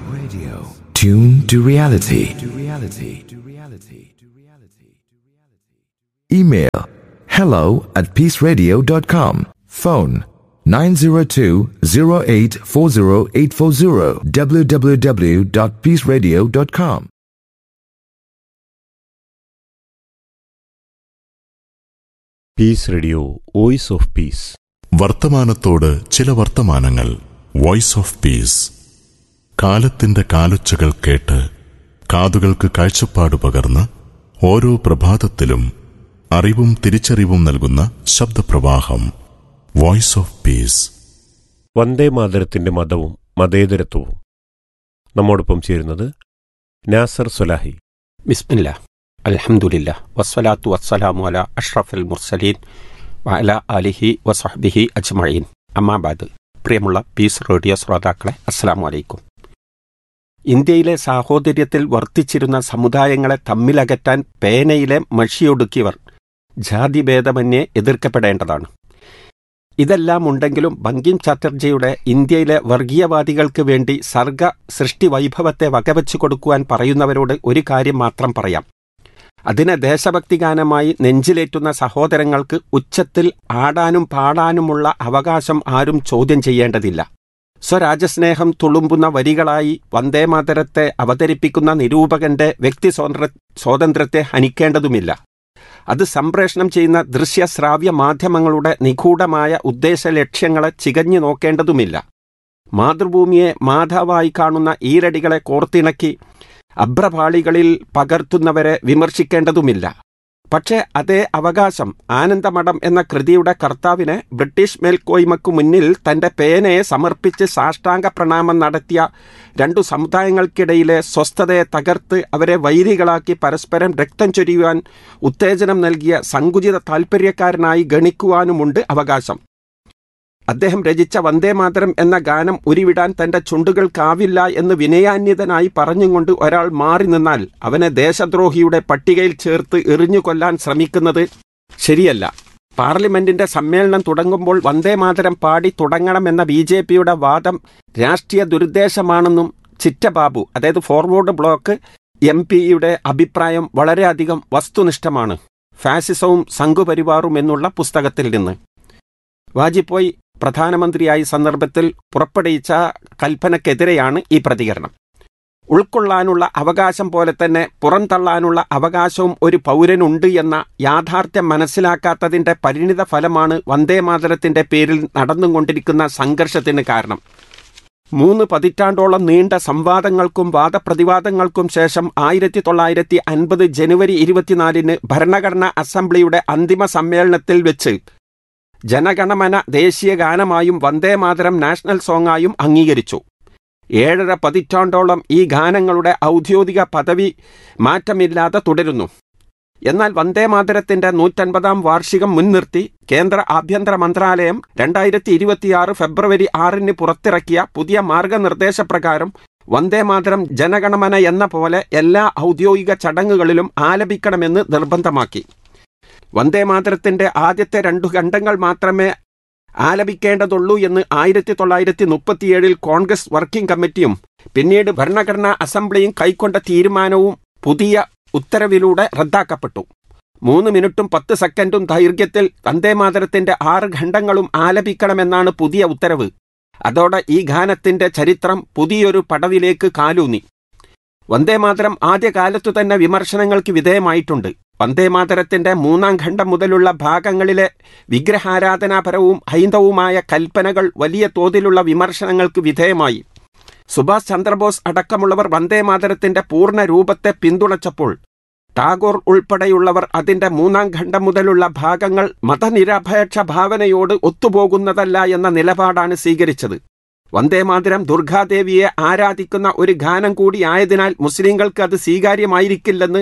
Speaker 2: Tune to reality. Email hello@peaceradio.com. Phone 902-0840-840 www.peaceradio.com.
Speaker 6: Piece radio voice of peace.
Speaker 2: വർത്തമാനത്തോട് ചില വർത്തമാനങ്ങൾ. Voice of peace. കാലത്തിന്റെ കാലൊച്ചകൾ കേട്ട് കാതുകൾക്ക് കാഴ്ചപ്പാട് പകർന്ന് ഓരോ പ്രഭാതത്തിലും അറിവും തിരിച്ചറിവും നൽകുന്ന ശബ്ദപ്രവാഹം. Voice of peace.
Speaker 6: വന്ദേ മാതരത്തിന്റെ മതവും മതേതരത്വവും. നമ്മോടൊപ്പം ചേരുന്നത് നാസർ സ്വലാഹി.
Speaker 7: ബിസ്മില്ലാ, അൽഹംദുലില്ലാ, വസ്സലാത്തു വസ്സലാമു അലാ അഷ്റഫുൽ മുർസലീൻ വഅലാ ആലിഹി വസഹ്ബിഹി അജ്മഈൻ. അമ്മാ ബഅദ്. പ്രിയമുള്ള പീസ് റേഡിയോ ശ്രോതാക്കളെ, അസ്സലാമു അലൈക്കും. ഇന്ത്യയിലെ സാഹോദര്യത്തിൽ വർത്തിച്ചിരുന്ന സമുദായങ്ങളെ തമ്മിലകറ്റാൻ പേനയിലെ മഷിയൊടുക്കിയവർ ജാതിഭേദമന്യേ എതിർക്കപ്പെടേണ്ടതാണ്. ഇതെല്ലാം ഉണ്ടെങ്കിലും ബങ്കിം ചാറ്റർജിയുടെ ഇന്ത്യയിലെ വർഗീയവാദികൾക്ക് വേണ്ടി സർഗ സൃഷ്ടി വൈഭവത്തെ വകവെച്ചു കൊടുക്കുവാൻ പറയുന്നവരോട് ഒരു കാര്യം മാത്രം പറയാം. അതിനെ ദേശഭക്തി ഗാനമായി നെഞ്ചിലേറ്റുന്ന സഹോദരങ്ങൾക്ക് ഉച്ചത്തിൽ ആടാനും പാടാനുമുള്ള അവകാശം ആരും ചോദ്യം ചെയ്യേണ്ടതില്ല. സ്വരാജ്യസ്നേഹം തുളുമ്പുന്ന വരികളായി വന്ദേമാതരത്തെ അവതരിപ്പിക്കുന്ന നിരൂപകന്റെ വ്യക്തി സ്വാതന്ത്ര്യത്തെ ഹനിക്കേണ്ടതുമില്ല. അത് സംപ്രേഷണം ചെയ്യുന്ന ദൃശ്യശ്രാവ്യ മാധ്യമങ്ങളുടെ നിഗൂഢമായ ഉദ്ദേശ ലക്ഷ്യങ്ങളെ ചികഞ്ഞു നോക്കേണ്ടതുമില്ല. മാതൃഭൂമിയെ മാധവായി കാണുന്ന ഈരടികളെ കോർത്തിണക്കി അഭ്രപാളികളിൽ പകർത്തുന്നവരെ വിമർശിക്കേണ്ടതുമില്ല. പക്ഷേ അതേ അവകാശം ആനന്ദമഠം എന്ന കൃതിയുടെ കർത്താവിനെ ബ്രിട്ടീഷ് മേൽക്കോയ്മയ്ക്കു മുന്നിൽ തന്റെ പേനയെ സമർപ്പിച്ച് സാഷ്ടാംഗ പ്രണാമം നടത്തിയ രണ്ടു സമുദായങ്ങൾക്കിടയിലെ സ്വസ്ഥതയെ തകർത്ത് അവരെ വൈരികളാക്കി പരസ്പരം രക്തം ചൊരിയുവാൻ ഉത്തേജനം നൽകിയ സങ്കുചിത താൽപ്പര്യക്കാരനായി ഗണിക്കുവാനുമുണ്ട് അവകാശം. അദ്ദേഹം രചിച്ച വന്ദേമാതരം എന്ന ഗാനം ഉരുവിടാൻ തന്റെ ചുണ്ടുകൾക്കാവില്ല എന്ന് വിനയാന്യതനായി പറഞ്ഞുകൊണ്ട് ഒരാൾ മാറി നിന്നാൽ അവനെ ദേശദ്രോഹിയുടെ പട്ടികയിൽ ചേർത്ത് എറിഞ്ഞുകൊല്ലാൻ ശ്രമിക്കുന്നത് ശരിയല്ല. പാർലമെന്റിന്റെ സമ്മേളനം തുടങ്ങുമ്പോൾ വന്ദേമാതരം പാടി തുടങ്ങണമെന്ന BJPയുടെ വാദം രാഷ്ട്രീയ ദുരുദ്ദേശമാണെന്നും ചിറ്റബാബു, അതായത് ഫോർവേഡ് ബ്ലോക്ക് MP-യുടെ അഭിപ്രായം വളരെയധികം വസ്തുനിഷ്ഠമാണ്. ഫാസിസവും സംഘുപരിവാറും എന്നുള്ള പുസ്തകത്തിൽ നിന്ന്. വാജ്പേയി പ്രധാനമന്ത്രിയായ സന്ദർഭത്തിൽ പുറപ്പെടുവിച്ച കൽപ്പനക്കെതിരെയാണ് ഈ പ്രതികരണം. ഉൾക്കൊള്ളാനുള്ള അവകാശം പോലെ തന്നെ പുറന്തള്ളാനുള്ള അവകാശവും ഒരു പൗരനുണ്ട് എന്ന യാഥാർത്ഥ്യം മനസ്സിലാക്കാത്തതിന്റെ പരിണിത ഫലമാണ് വന്ദേമാതരത്തിന്റെ പേരിൽ നടന്നുകൊണ്ടിരിക്കുന്ന സംഘർഷത്തിന് കാരണം. 3 പതിറ്റാണ്ടോളം നീണ്ട സംവാദങ്ങൾക്കും വാദപ്രതിവാദങ്ങൾക്കും ശേഷം 1950 ജനുവരി 24 ഭരണഘടനാ അസംബ്ലിയുടെ അന്തിമ സമ്മേളനത്തിൽ വെച്ച് ജനഗണമന ദേശീയ ഗാനമായും വന്ദേമാതരം നാഷണൽ സോങ്ങായും അംഗീകരിച്ചു. 7.5 പതിറ്റാണ്ടോളം ഈ ഗാനങ്ങളുടെ ഔദ്യോഗിക പദവി മാറ്റമില്ലാതെ തുടരുന്നു. എന്നാൽ വന്ദേമാതരത്തിന്റെ 150-ാം വാർഷികം മുൻനിർത്തി കേന്ദ്ര ആഭ്യന്തര മന്ത്രാലയം 2026 ഫെബ്രുവരി 6 പുറത്തിറക്കിയ പുതിയ മാർഗനിർദ്ദേശപ്രകാരം വന്ദേമാതരം ജനഗണമന എന്ന പോലെ എല്ലാ ഔദ്യോഗിക ചടങ്ങുകളിലും ആലപിക്കണമെന്ന് നിർബന്ധമാക്കി. വന്ദേമാതരത്തിന്റെ ആദ്യത്തെ 2 ഖണ്ഡങ്ങൾ മാത്രമേ ആലപിക്കേണ്ടതുള്ളൂ എന്ന് 1937 കോൺഗ്രസ് വർക്കിംഗ് കമ്മിറ്റിയും പിന്നീട് ഭരണഘടനാ അസംബ്ലിയും കൈക്കൊണ്ട തീരുമാനവും പുതിയ ഉത്തരവിലൂടെ റദ്ദാക്കപ്പെട്ടു. 3 മിനിറ്റും 10 സെക്കൻഡും ദൈർഘ്യത്തിൽ വന്ദേമാതരത്തിന്റെ 6 ഖണ്ഡങ്ങളും ആലപിക്കണമെന്നാണ് പുതിയ ഉത്തരവ്. അതോടെ ഈ ഗാനത്തിന്റെ ചരിത്രം പുതിയൊരു പടവിലേക്ക് കാലൂന്നി. വന്ദേമാതരം ആദ്യകാലത്തു തന്നെ വിമർശനങ്ങൾക്ക് വിധേയമായിട്ടുണ്ട്. വന്ദേമാതരത്തിന്റെ 3-ാം ഖണ്ഡം മുതലുള്ള ഭാഗങ്ങളിലെ വിഗ്രഹാരാധനാപരവും ഹൈന്ദവുമായ കൽപ്പനകൾ വലിയ തോതിലുള്ള വിമർശനങ്ങൾക്ക് വിധേയമായി. സുഭാഷ് ചന്ദ്രബോസ് അടക്കമുള്ളവർ വന്ദേമാതരത്തിന്റെ പൂർണ്ണ രൂപത്തെ പിന്തുണച്ചപ്പോൾ ടാഗോർ ഉൾപ്പെടെയുള്ളവർ അതിന്റെ 3-ാം ഖണ്ഡം മുതലുള്ള ഭാഗങ്ങൾ മതനിരപേക്ഷ ഭാവനയോട് ഒത്തുപോകുന്നതല്ല എന്ന നിലപാടാണ് സ്വീകരിച്ചത്. വന്ദേമാതരം ദുർഗാദേവിയെ ആരാധിക്കുന്ന ഒരു ഗാനം കൂടിയായതിനാൽ മുസ്ലിങ്ങൾക്ക് അത് സ്വീകാര്യമായിരിക്കില്ലെന്ന്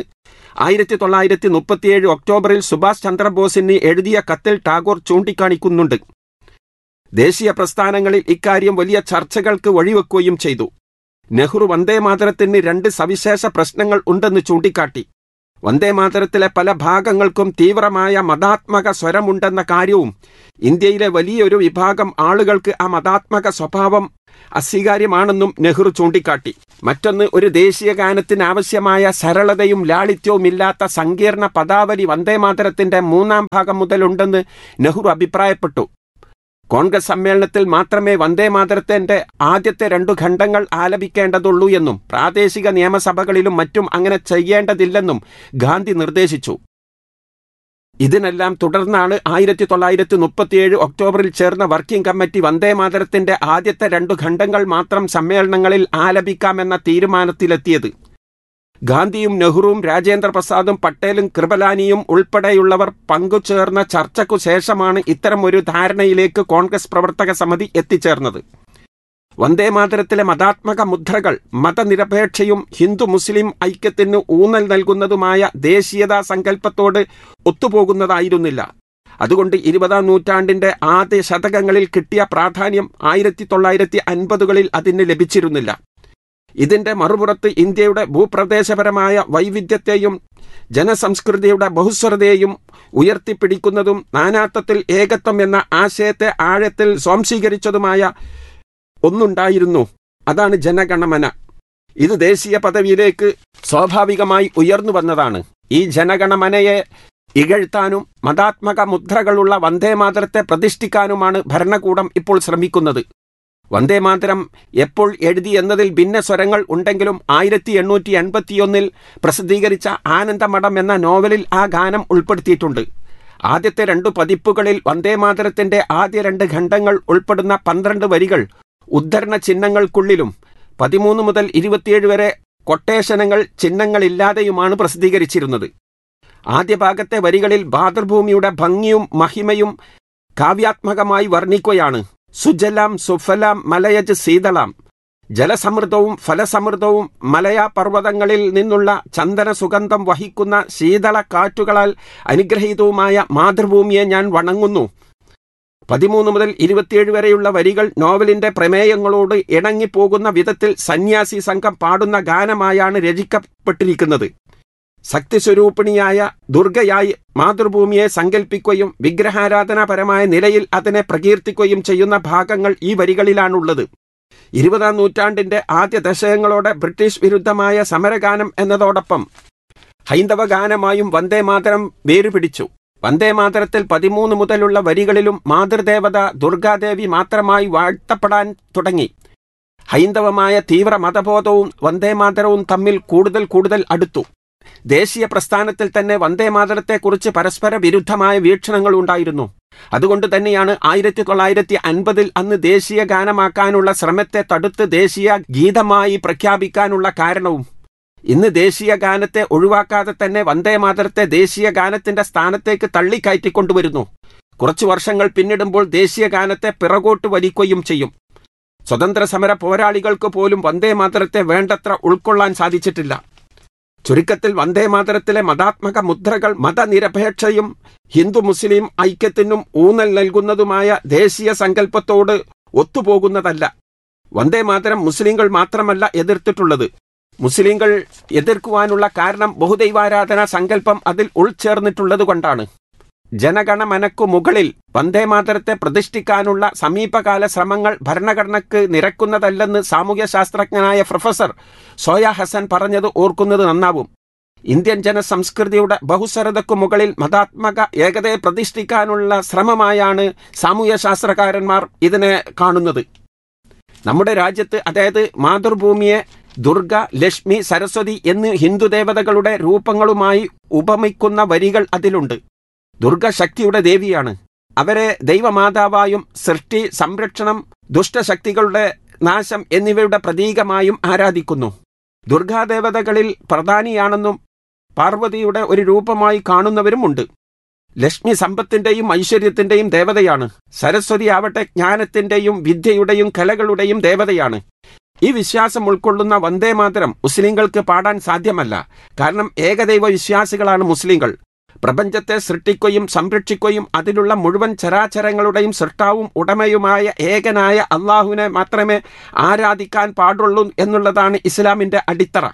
Speaker 7: 1937 ഒക്ടോബറിൽ സുഭാഷ് ചന്ദ്രബോസിന് എഴുതിയ കത്തിൽ ടാഗോർ ചൂണ്ടിക്കാണിക്കുന്നുണ്ട്. ദേശീയ പ്രസ്ഥാനങ്ങളിൽ ഇക്കാര്യം വലിയ ചർച്ചകൾക്ക് വഴിവെക്കുകയും ചെയ്തു. നെഹ്റു വന്ദേമാതരത്തിന് 2 സവിശേഷ പ്രശ്നങ്ങൾ ഉണ്ടെന്ന് ചൂണ്ടിക്കാട്ടി. വന്ദേമാതരത്തിലെ പല ഭാഗങ്ങൾക്കും തീവ്രമായ മതാത്മക സ്വരമുണ്ടെന്ന കാര്യവും ഇന്ത്യയിലെ വലിയൊരു വിഭാഗം ആളുകൾക്ക് ആ മതാത്മക സ്വഭാവം അസ്വീകാര്യമാണെന്നും നെഹ്റു ചൂണ്ടിക്കാട്ടി. മറ്റൊന്ന്, ഒരു ദേശീയ ഗാനത്തിന് ആവശ്യമായ സരളതയും ലാളിത്യവുമില്ലാത്ത സങ്കീർണ പദാവലി വന്ദേമാതരത്തിന്റെ 3-ാം ഭാഗം മുതലുണ്ടെന്ന് നെഹ്റു അഭിപ്രായപ്പെട്ടു. കോൺഗ്രസ് സമ്മേളനത്തിൽ മാത്രമേ വന്ദേമാതരത്തിന്റെ ആദ്യത്തെ 2 ഖണ്ഡങ്ങൾ ആലപിക്കേണ്ടതുള്ളൂ എന്നും പ്രാദേശിക നിയമസഭകളിലും മറ്റും അങ്ങനെ ചെയ്യേണ്ടതില്ലെന്നും ഗാന്ധി നിർദ്ദേശിച്ചു. ഇതിനെല്ലാം തുടർന്നാണ് 1937 ഒക്ടോബറിൽ ചേർന്ന വർക്കിംഗ് കമ്മിറ്റി വന്ദേമാതരത്തിന്റെ ആദ്യത്തെ 2 ഖണ്ഡങ്ങൾ മാത്രം സമ്മേളനങ്ങളിൽ ആലപിക്കാമെന്ന തീരുമാനത്തിലെത്തിയത്. ഗാന്ധിയും നെഹ്റുവും രാജേന്ദ്ര പ്രസാദും പട്ടേലും കൃപലാനിയും ഉൾപ്പെടെയുള്ളവർ പങ്കുചേർന്ന ചർച്ചയ്ക്കു ശേഷമാണ് ഇത്തരമൊരു ധാരണയിലേക്ക് കോൺഗ്രസ് പ്രവർത്തക സമിതി എത്തിച്ചേർന്നത്. വന്ദേമാതരത്തിലെ മതാത്മക മുദ്രകൾ മതനിരപേക്ഷയും ഹിന്ദു മുസ്ലിം ഐക്യത്തിന് ഊന്നൽ നൽകുന്നതുമായ ദേശീയതാ സങ്കല്പത്തോട് ഒത്തുപോകുന്നതായിരുന്നില്ല. അതുകൊണ്ട് 20-ാം നൂറ്റാണ്ടിന്റെ ആദ്യ ശതകങ്ങളിൽ കിട്ടിയ പ്രാധാന്യം 1950കളിൽ അതിന് ലഭിച്ചിരുന്നില്ല. ഇതിന്റെ മറുപുറത്ത് ഇന്ത്യയുടെ ഭൂപ്രദേശപരമായ വൈവിധ്യത്തെയും ജനസംസ്കൃതിയുടെ ബഹുസ്വരതയെയും ഉയർത്തിപ്പിടിക്കുന്നതും നാനാത്വത്തിൽ ഏകത്വം എന്ന ആശയത്തെ ആഴത്തിൽ സ്വാംശീകരിച്ചതുമായ ഒന്നുണ്ടായിരുന്നു. അതാണ് ജനഗണമന. ഇത് ദേശീയ പദവിയിലേക്ക് സ്വാഭാവികമായി ഉയർന്നു വന്നതാണ്. ഈ ജനഗണമനയെ ഇകഴ്ത്താനും മതാത്മക മുദ്രകളുള്ള വന്ദേമാതരത്തെ പ്രതിഷ്ഠിക്കാനുമാണ് ഭരണകൂടം ഇപ്പോൾ ശ്രമിക്കുന്നത്. വന്ദേമാതരം എപ്പോൾ എഴുതി എന്നതിൽ ഭിന്നസ്വരങ്ങൾ ഉണ്ടെങ്കിലും 1881 പ്രസിദ്ധീകരിച്ച ആനന്ദമഠം എന്ന നോവലിൽ ആ ഗാനം ഉൾപ്പെടുത്തിയിട്ടുണ്ട്. ആദ്യത്തെ 2 പതിപ്പുകളിൽ വന്ദേമാതരത്തിന്റെ ആദ്യ 2 ഖണ്ഡങ്ങൾ ഉൾപ്പെടുന്ന 12 വരികൾ ഉദ്ധരണ ചിഹ്നങ്ങൾക്കുള്ളിലും 13 മുതൽ 27 വരെ കൊട്ടേഷനുകൾ ചിഹ്നങ്ങളില്ലാതെയുമാണ് പ്രസിദ്ധീകരിച്ചിരുന്നത്. ആദ്യ ഭാഗത്തെ വരികളിൽ മാതൃഭൂമിയുടെ ഭംഗിയും മഹിമയും കാവ്യാത്മകമായി വർണ്ണിക്കുകയാണ്. സുജലാം സുഫലാം മലയജ് ശീതളാം, ജലസമൃദ്ധവും ഫലസമൃദ്ധവും മലയാ പർവ്വതങ്ങളിൽ നിന്നുള്ള ചന്ദന സുഗന്ധം വഹിക്കുന്ന ശീതള കാറ്റുകളാൽ അനുഗ്രഹീതവുമായ മാതൃഭൂമിയെ ഞാൻ വണങ്ങുന്നു. 13 മുതൽ 27 വരെയുള്ള വരികൾ നോവലിന്റെ പ്രമേയങ്ങളോട് ഇണങ്ങിപ്പോകുന്ന വിധത്തിൽ സന്യാസി സംഘം പാടുന്ന ഗാനമായാണ് രചിക്കപ്പെട്ടിരിക്കുന്നത്. ശക്തിസ്വരൂപിണിയായ ദുർഗയായി മാതൃഭൂമിയെ സങ്കല്പിക്കുകയും വിഗ്രഹാരാധനാപരമായ നിലയിൽ അതിനെ പ്രകീർത്തിക്കുകയും ചെയ്യുന്ന ഭാഗങ്ങൾ ഈ വരികളിലാണുള്ളത്. 20-ാം നൂറ്റാണ്ടിന്റെ ആദ്യ ദശകങ്ങളോടെ ബ്രിട്ടീഷ് വിരുദ്ധമായ സമരഗാനം എന്നതോടൊപ്പം ഹൈന്ദവ ഗാനമായും വന്ദേമാതരം വേരുപിടിച്ചു. വന്ദേമാതരത്തിൽ 13 മുതലുള്ള വരികളിലും മാതൃദേവത ദുർഗാദേവി മാത്രമായി വാഴ്ത്തപ്പെടാൻ തുടങ്ങി. ഹൈന്ദവമായ തീവ്ര മതബോധവും വന്ദേമാതരവും തമ്മിൽ കൂടുതൽ അടുത്തു. ദേശീയ പ്രസ്ഥാനത്തിൽ തന്നെ വന്ദേമാതരത്തെക്കുറിച്ച് പരസ്പര വിരുദ്ധമായ വീക്ഷണങ്ങൾ ഉണ്ടായിരുന്നു. അതുകൊണ്ട് തന്നെയാണ് 1950 അന്ന് ദേശീയ ഗാനമാക്കാനുള്ള ശ്രമത്തെ തടുത്ത് ദേശീയ ഗീതമായി പ്രഖ്യാപിക്കാനുള്ള കാരണവും. ഇന്ന് ദേശീയ ഗാനത്തെ ഒഴിവാക്കാതെ തന്നെ വന്ദേമാതരത്തെ ദേശീയ ഗാനത്തിന്റെ സ്ഥാനത്തേക്ക് തള്ളിക്കയറ്റിക്കൊണ്ടുവരുന്നു. കുറച്ചു വർഷങ്ങൾ പിന്നിടുമ്പോൾ ദേശീയ ഗാനത്തെ പിറകോട്ട് വലിക്കുകയും ചെയ്യും. സ്വതന്ത്ര സമര പോരാളികൾക്ക് പോലും വന്ദേമാതരത്തെ വേണ്ടത്ര ഉൾക്കൊള്ളാൻ സാധിച്ചിട്ടില്ല. ചുരുക്കത്തിൽ വന്ദേമാതരത്തിലെ മതാത്മക മുദ്രകൾ മതനിരപേക്ഷയും ഹിന്ദു മുസ്ലിം ഐക്യത്തിനും ഊന്നൽ നൽകുന്നതുമായ ദേശീയ സങ്കല്പത്തോട് ഒത്തുപോകുന്നതല്ല. വന്ദേമാതരം മുസ്ലിങ്ങൾ മാത്രമല്ല എതിർത്തിട്ടുള്ളത്. മുസ്ലിങ്ങൾ എതിർക്കുവാനുള്ള കാരണം ബഹുദൈവാരാധന സങ്കല്പം അതിൽ ഉൾച്ചേർന്നിട്ടുള്ളത് കൊണ്ടാണ്. ജനഗണമനക്കു മുകളിൽ വന്ദേമാതരത്തെ പ്രതിഷ്ഠിക്കാനുള്ള സമീപകാല ശ്രമങ്ങൾ ഭരണഘടനയ്ക്ക് നിരക്കുന്നതല്ലെന്ന് സാമൂഹ്യശാസ്ത്രജ്ഞനായ പ്രൊഫസർ സോയ ഹസൻ പറഞ്ഞത് ഓർക്കുന്നത് നന്നാവും. ഇന്ത്യൻ ജനസംസ്കൃതിയുടെ ബഹുസ്വരതയ്ക്കു മുകളിൽ മതാത്മക ഏകതയെ പ്രതിഷ്ഠിക്കാനുള്ള ശ്രമമായാണ് സാമൂഹ്യശാസ്ത്രകാരന്മാർ ഇതിനെ കാണുന്നത്. നമ്മുടെ രാജ്യത്ത്, അതായത് മാതൃഭൂമിയെ ദുർഗ, ലക്ഷ്മി, സരസ്വതി എന്നീ ഹിന്ദു ദേവതകളുടെ രൂപങ്ങളുമായി ഉപമിക്കുന്ന വരികൾ അതിലുണ്ട്. ദുർഗ ശക്തിയുടെ ദേവിയാണ്. അവരെ ദൈവമാതാവായും സൃഷ്ടി, സംരക്ഷണം, ദുഷ്ടശക്തികളുടെ നാശം എന്നിവയുടെ പ്രതീകമായും ആരാധിക്കുന്നു. ദുർഗാദേവതകളിൽ പ്രധാനിയാണെന്നും പാർവതിയുടെ ഒരു രൂപമായി കാണുന്നവരുമുണ്ട്. ലക്ഷ്മി സമ്പത്തിന്റെയും ഐശ്വര്യത്തിന്റെയും ദേവതയാണ്. സരസ്വതി ആവട്ടെ ജ്ഞാനത്തിന്റെയും വിദ്യയുടെയും കലകളുടെയും ദേവതയാണ്. ഈ വിശ്വാസം ഉൾക്കൊള്ളുന്ന വന്ദേമാതരം മുസ്ലിങ്ങൾക്ക് പാടാൻ സാധ്യമല്ല. കാരണം ഏകദൈവ വിശ്വാസികളാണ് മുസ്ലിങ്ങൾ. പ്രപഞ്ചത്തെ സൃഷ്ടിക്കുകയും സംരക്ഷിക്കുകയും അതിലുള്ള മുഴുവൻ ചരാചരങ്ങളുടെയും സൃഷ്ടാവും ഉടമയുമായ ഏകനായ അള്ളാഹുവിനെ മാത്രമേ ആരാധിക്കാൻ പാടുള്ളൂ എന്നുള്ളതാണ് ഇസ്ലാമിന്റെ അടിത്തറ.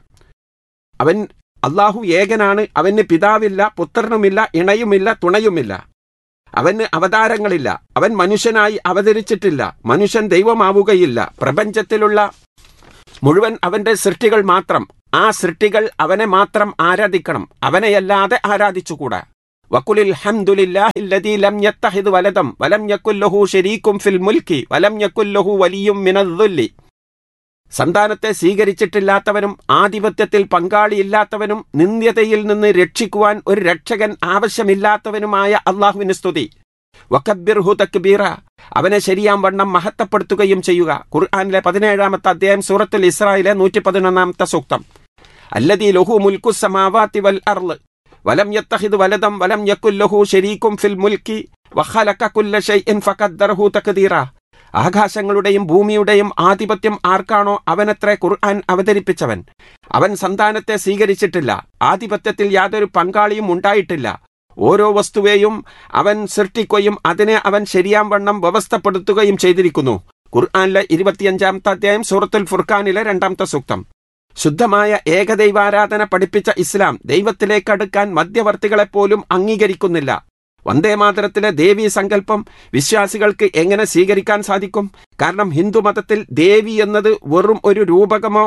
Speaker 7: അള്ളാഹു ഏകനാണ്. അവന് പിതാവില്ല, പുത്രനുമില്ല, ഇണയുമില്ല, തുണയുമില്ല. അവന് അവതാരങ്ങളില്ല. അവൻ മനുഷ്യനായി അവതരിച്ചിട്ടില്ല. മനുഷ്യൻ ദൈവമാവുകയില്ല. പ്രപഞ്ചത്തിലുള്ള മുഴുവൻ അവന്റെ സൃഷ്ടികൾ മാത്രം. ആ സൃഷ്ടികൾ അവനെ മാത്രം ആരാധിക്കണം. അവനെയല്ലാതെ ആരാധിച്ചുകൂടാ. വഖുലിൽ ഹംദുലില്ലാഹില്ലദീ ലം യത്തഖിദ് വലദം വലം യകുൽ ലഹു ശരീകും ഫിൽ മുൽക്കി വലം യകുൽ ലഹു വലിയ്യും മിനദ്ദുല്ലി. സന്താനത്തെ സ്വീകരിച്ചിട്ടില്ലാത്തവനും ആധിപത്യത്തിൽ പങ്കാളിയില്ലാത്തവനും നിന്ദ്യതയിൽ നിന്ന് രക്ഷിക്കുവാൻ ഒരു രക്ഷകൻ ആവശ്യമില്ലാത്തവനുമായ അള്ളാഹുവിന് സ്തുതി. വകബ്ബിർഹു തക്ബീറ. അവനെ ശരിയാം വണ്ണം മഹത്വപ്പെടുത്തുകയും ചെയ്യുക. ഖുർആനിലെ 17-ാമത്തെ അധ്യായം സൂറത്തുൽ ഇസ്രായിലെ 111-ാമത്തെ സൂക്തം. അല്ലദീ ലഹു മുൽക്കു സമാവാതി വൽ അർള് വലം യത്തഖിദ് വലദം വലം യകുൽ ലഹു ശരീകും ഫിൽ മുൽക്കി വഖലഖ കുല്ല ശൈഇൻ ഫഖദ്ദറഹു തഖ്ദീറ. ആകാശങ്ങളുടെയും ഭൂമിയുടെയും ആധിപത്യം ആർക്കാണോ അവനത്രേ ഖുർആൻ അവതരിപ്പിച്ചവൻ. അവൻ സന്താനത്തെ സ്വീകരിച്ചിട്ടില്ല. ആധിപത്യത്തിൽ യാതൊരു പങ്കാളിയും ഉണ്ടായിട്ടില്ല. ഓരോ വസ്തുവേയും അവൻ സൃഷ്ടിക്കുകയും അതിനെ അവൻ ശരിയാം വണ്ണം വ്യവസ്ഥപ്പെടുത്തുകയും ചെയ്തിരിക്കുന്നു. ഖുർആനിലെ 25-ാമത്തെ അധ്യായം സൂറത്തുൽ ഫുർഖാനിലെ 2-ാമത്തെ സൂക്തം. ശുദ്ധമായ ഏകദൈവാരാധന പഠിപ്പിച്ച ഇസ്ലാം ദൈവത്തിലേക്കടുക്കാൻ മധ്യവർത്തികളെപ്പോലും അംഗീകരിക്കുന്നില്ല. വന്ദേമാതരത്തിലെ ദേവീ സങ്കല്പം വിശ്വാസികൾക്ക് എങ്ങനെ സ്വീകരിക്കാൻ സാധിക്കും? കാരണം ഹിന്ദുമതത്തിൽ ദേവി എന്നത് വെറും ഒരു രൂപകമോ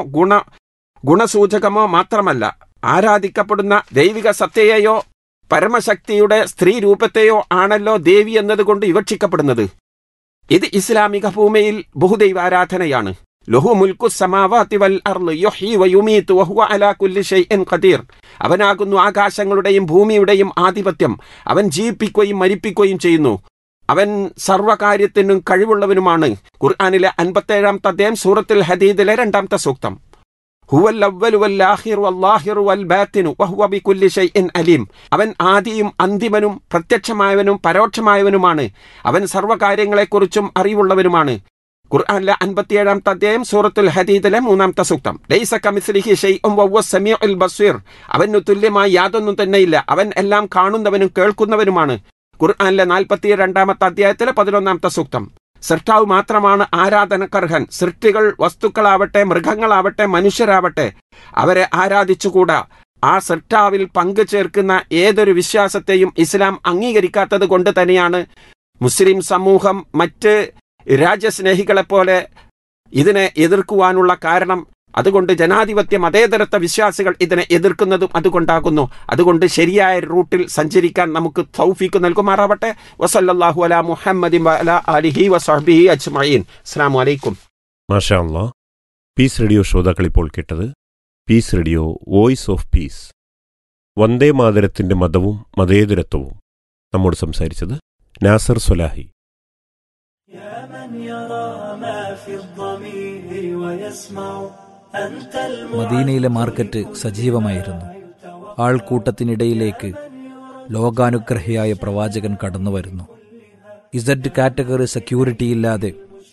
Speaker 7: ഗുണസൂചകമോ മാത്രമല്ല. ആരാധിക്കപ്പെടുന്ന ദൈവിക സത്തയെയോ പരമശക്തിയുടെ സ്ത്രീ രൂപത്തെയോ ആണല്ലോ ദേവി എന്നതുകൊണ്ട് വിവക്ഷിക്കപ്പെടുന്നത്. ഇത് ഇസ്ലാമിക ഭൂമിയിൽ ബഹുദൈവാരാധനയാണ്. ലഹു മുൽക്കു സമാവാതി വൽ അർള് യുഹ്യി വയുമീതു വഹുവ അലാ കുല്ലി ഷൈഇൻ ഖദീർ. അവനാകുന്നു ആകാശങ്ങളുടെയും ഭൂമിയുടെയും ആധിപത്യം. അവൻ ജീവിപ്പിക്കുകയും മരിപ്പിക്കുകയും ചെയ്യുന്നു. അവൻ സർവ്വകാര്യത്തിനും കഴിവുള്ളവനുമാണ്. ഖുർആനിലെ 57-ാമത്തെ അധ്യായം സൂറത്തുൽ ഹദീദിലെ 2-ാമത്തെ സൂക്തം. ഹുവൽ അവ്വലു വൽ ആഖിറു വല്ലാഹിറു വൽ ബാത്തിനു വഹുവ ബികുല്ലി ഷൈഇൻ അലീം. അവൻ ആദിയും അന്തിമനും പ്രത്യക്ഷമായവനും പരോക്ഷമായവനുമാണ്. അവൻ സർവ്വകാര്യങ്ങളെക്കുറിച്ചും അറിവുള്ളവനുമാണ്. ഖുർആനിലെ 57-ാമത്തെ അധ്യായം സൂറത്തുൽ ഹദീദിലെ 3-ാമത്തെ സൂക്തം. ലൈസ കമിസ്ലിഹി ഷൈഉൻ വഹുവസ് സമീഉൽ ബസീർ. അവനു തുല്യമായി യാതൊന്നും തന്നെയില്ല. അവൻ എല്ലാം കാണുന്നവനും കേൾക്കുന്നവനുമാണ്. ഖുർആനിലെ 42-ാമത്തെ അധ്യായത്തിലെ 11-ാമത്തെ സൂക്തം. സൃഷ്ടാവ് മാത്രമാണ് ആരാധനക്കർഹൻ. സൃഷ്ടികൾ, വസ്തുക്കളാവട്ടെ, മൃഗങ്ങളാവട്ടെ, മനുഷ്യരാവട്ടെ, അവരെ ആരാധിച്ചുകൂടാ. ആ സൃഷ്ടാവിൽ പങ്കു ചേർക്കുന്ന ഏതൊരു വിശ്വാസത്തെയും ഇസ്ലാം അംഗീകരിക്കാത്തത് കൊണ്ട് തന്നെയാണ് മുസ്ലിം സമൂഹം മറ്റ് രാജ്യസ്നേഹികളെപ്പോലെ ഇതിനെ എതിർക്കുവാനുള്ള കാരണം. അതുകൊണ്ട് ജനാധിപത്യ മതേതരത്വ വിശ്വാസികൾ ഇതിനെ എതിർക്കുന്നതും അതുകൊണ്ടാകുന്നു. അതുകൊണ്ട് ശരിയായ റൂട്ടിൽ സഞ്ചരിക്കാൻ നമുക്ക് തൗഫീഖ് നൽകുമാറാവട്ടെ. വസല്ലല്ലാഹു അലാ മുഹമ്മദിൻ വഅലാ ആലിഹി വസഹ്ബിഹി അജ്മഈൻ. അസ്സലാമു അലൈക്കും.
Speaker 6: മാഷാ അല്ലാഹ്. പീസ് റേഡിയോ ശ്രോതാക്കൾ ഇപ്പോൾ കേട്ടത് piece radio voice of peace. വന്ദേ മാതരത്തിന്റെ മതവും മതേതരത്വവും. നമ്മോട് സംസാരിച്ചത് നാസർ സൊലാഹി.
Speaker 8: മദീനയിലെ മാർക്കറ്റ് സജീവമായിരുന്നു. ആൾക്കൂട്ടത്തിനിടയിലേക്ക് ലോകാനുഗ്രഹിയായ പ്രവാചകൻ കടന്നുവരുന്നു. ഇസഡ് കാറ്റഗറി സെക്യൂരിറ്റിയില്ലാതെ,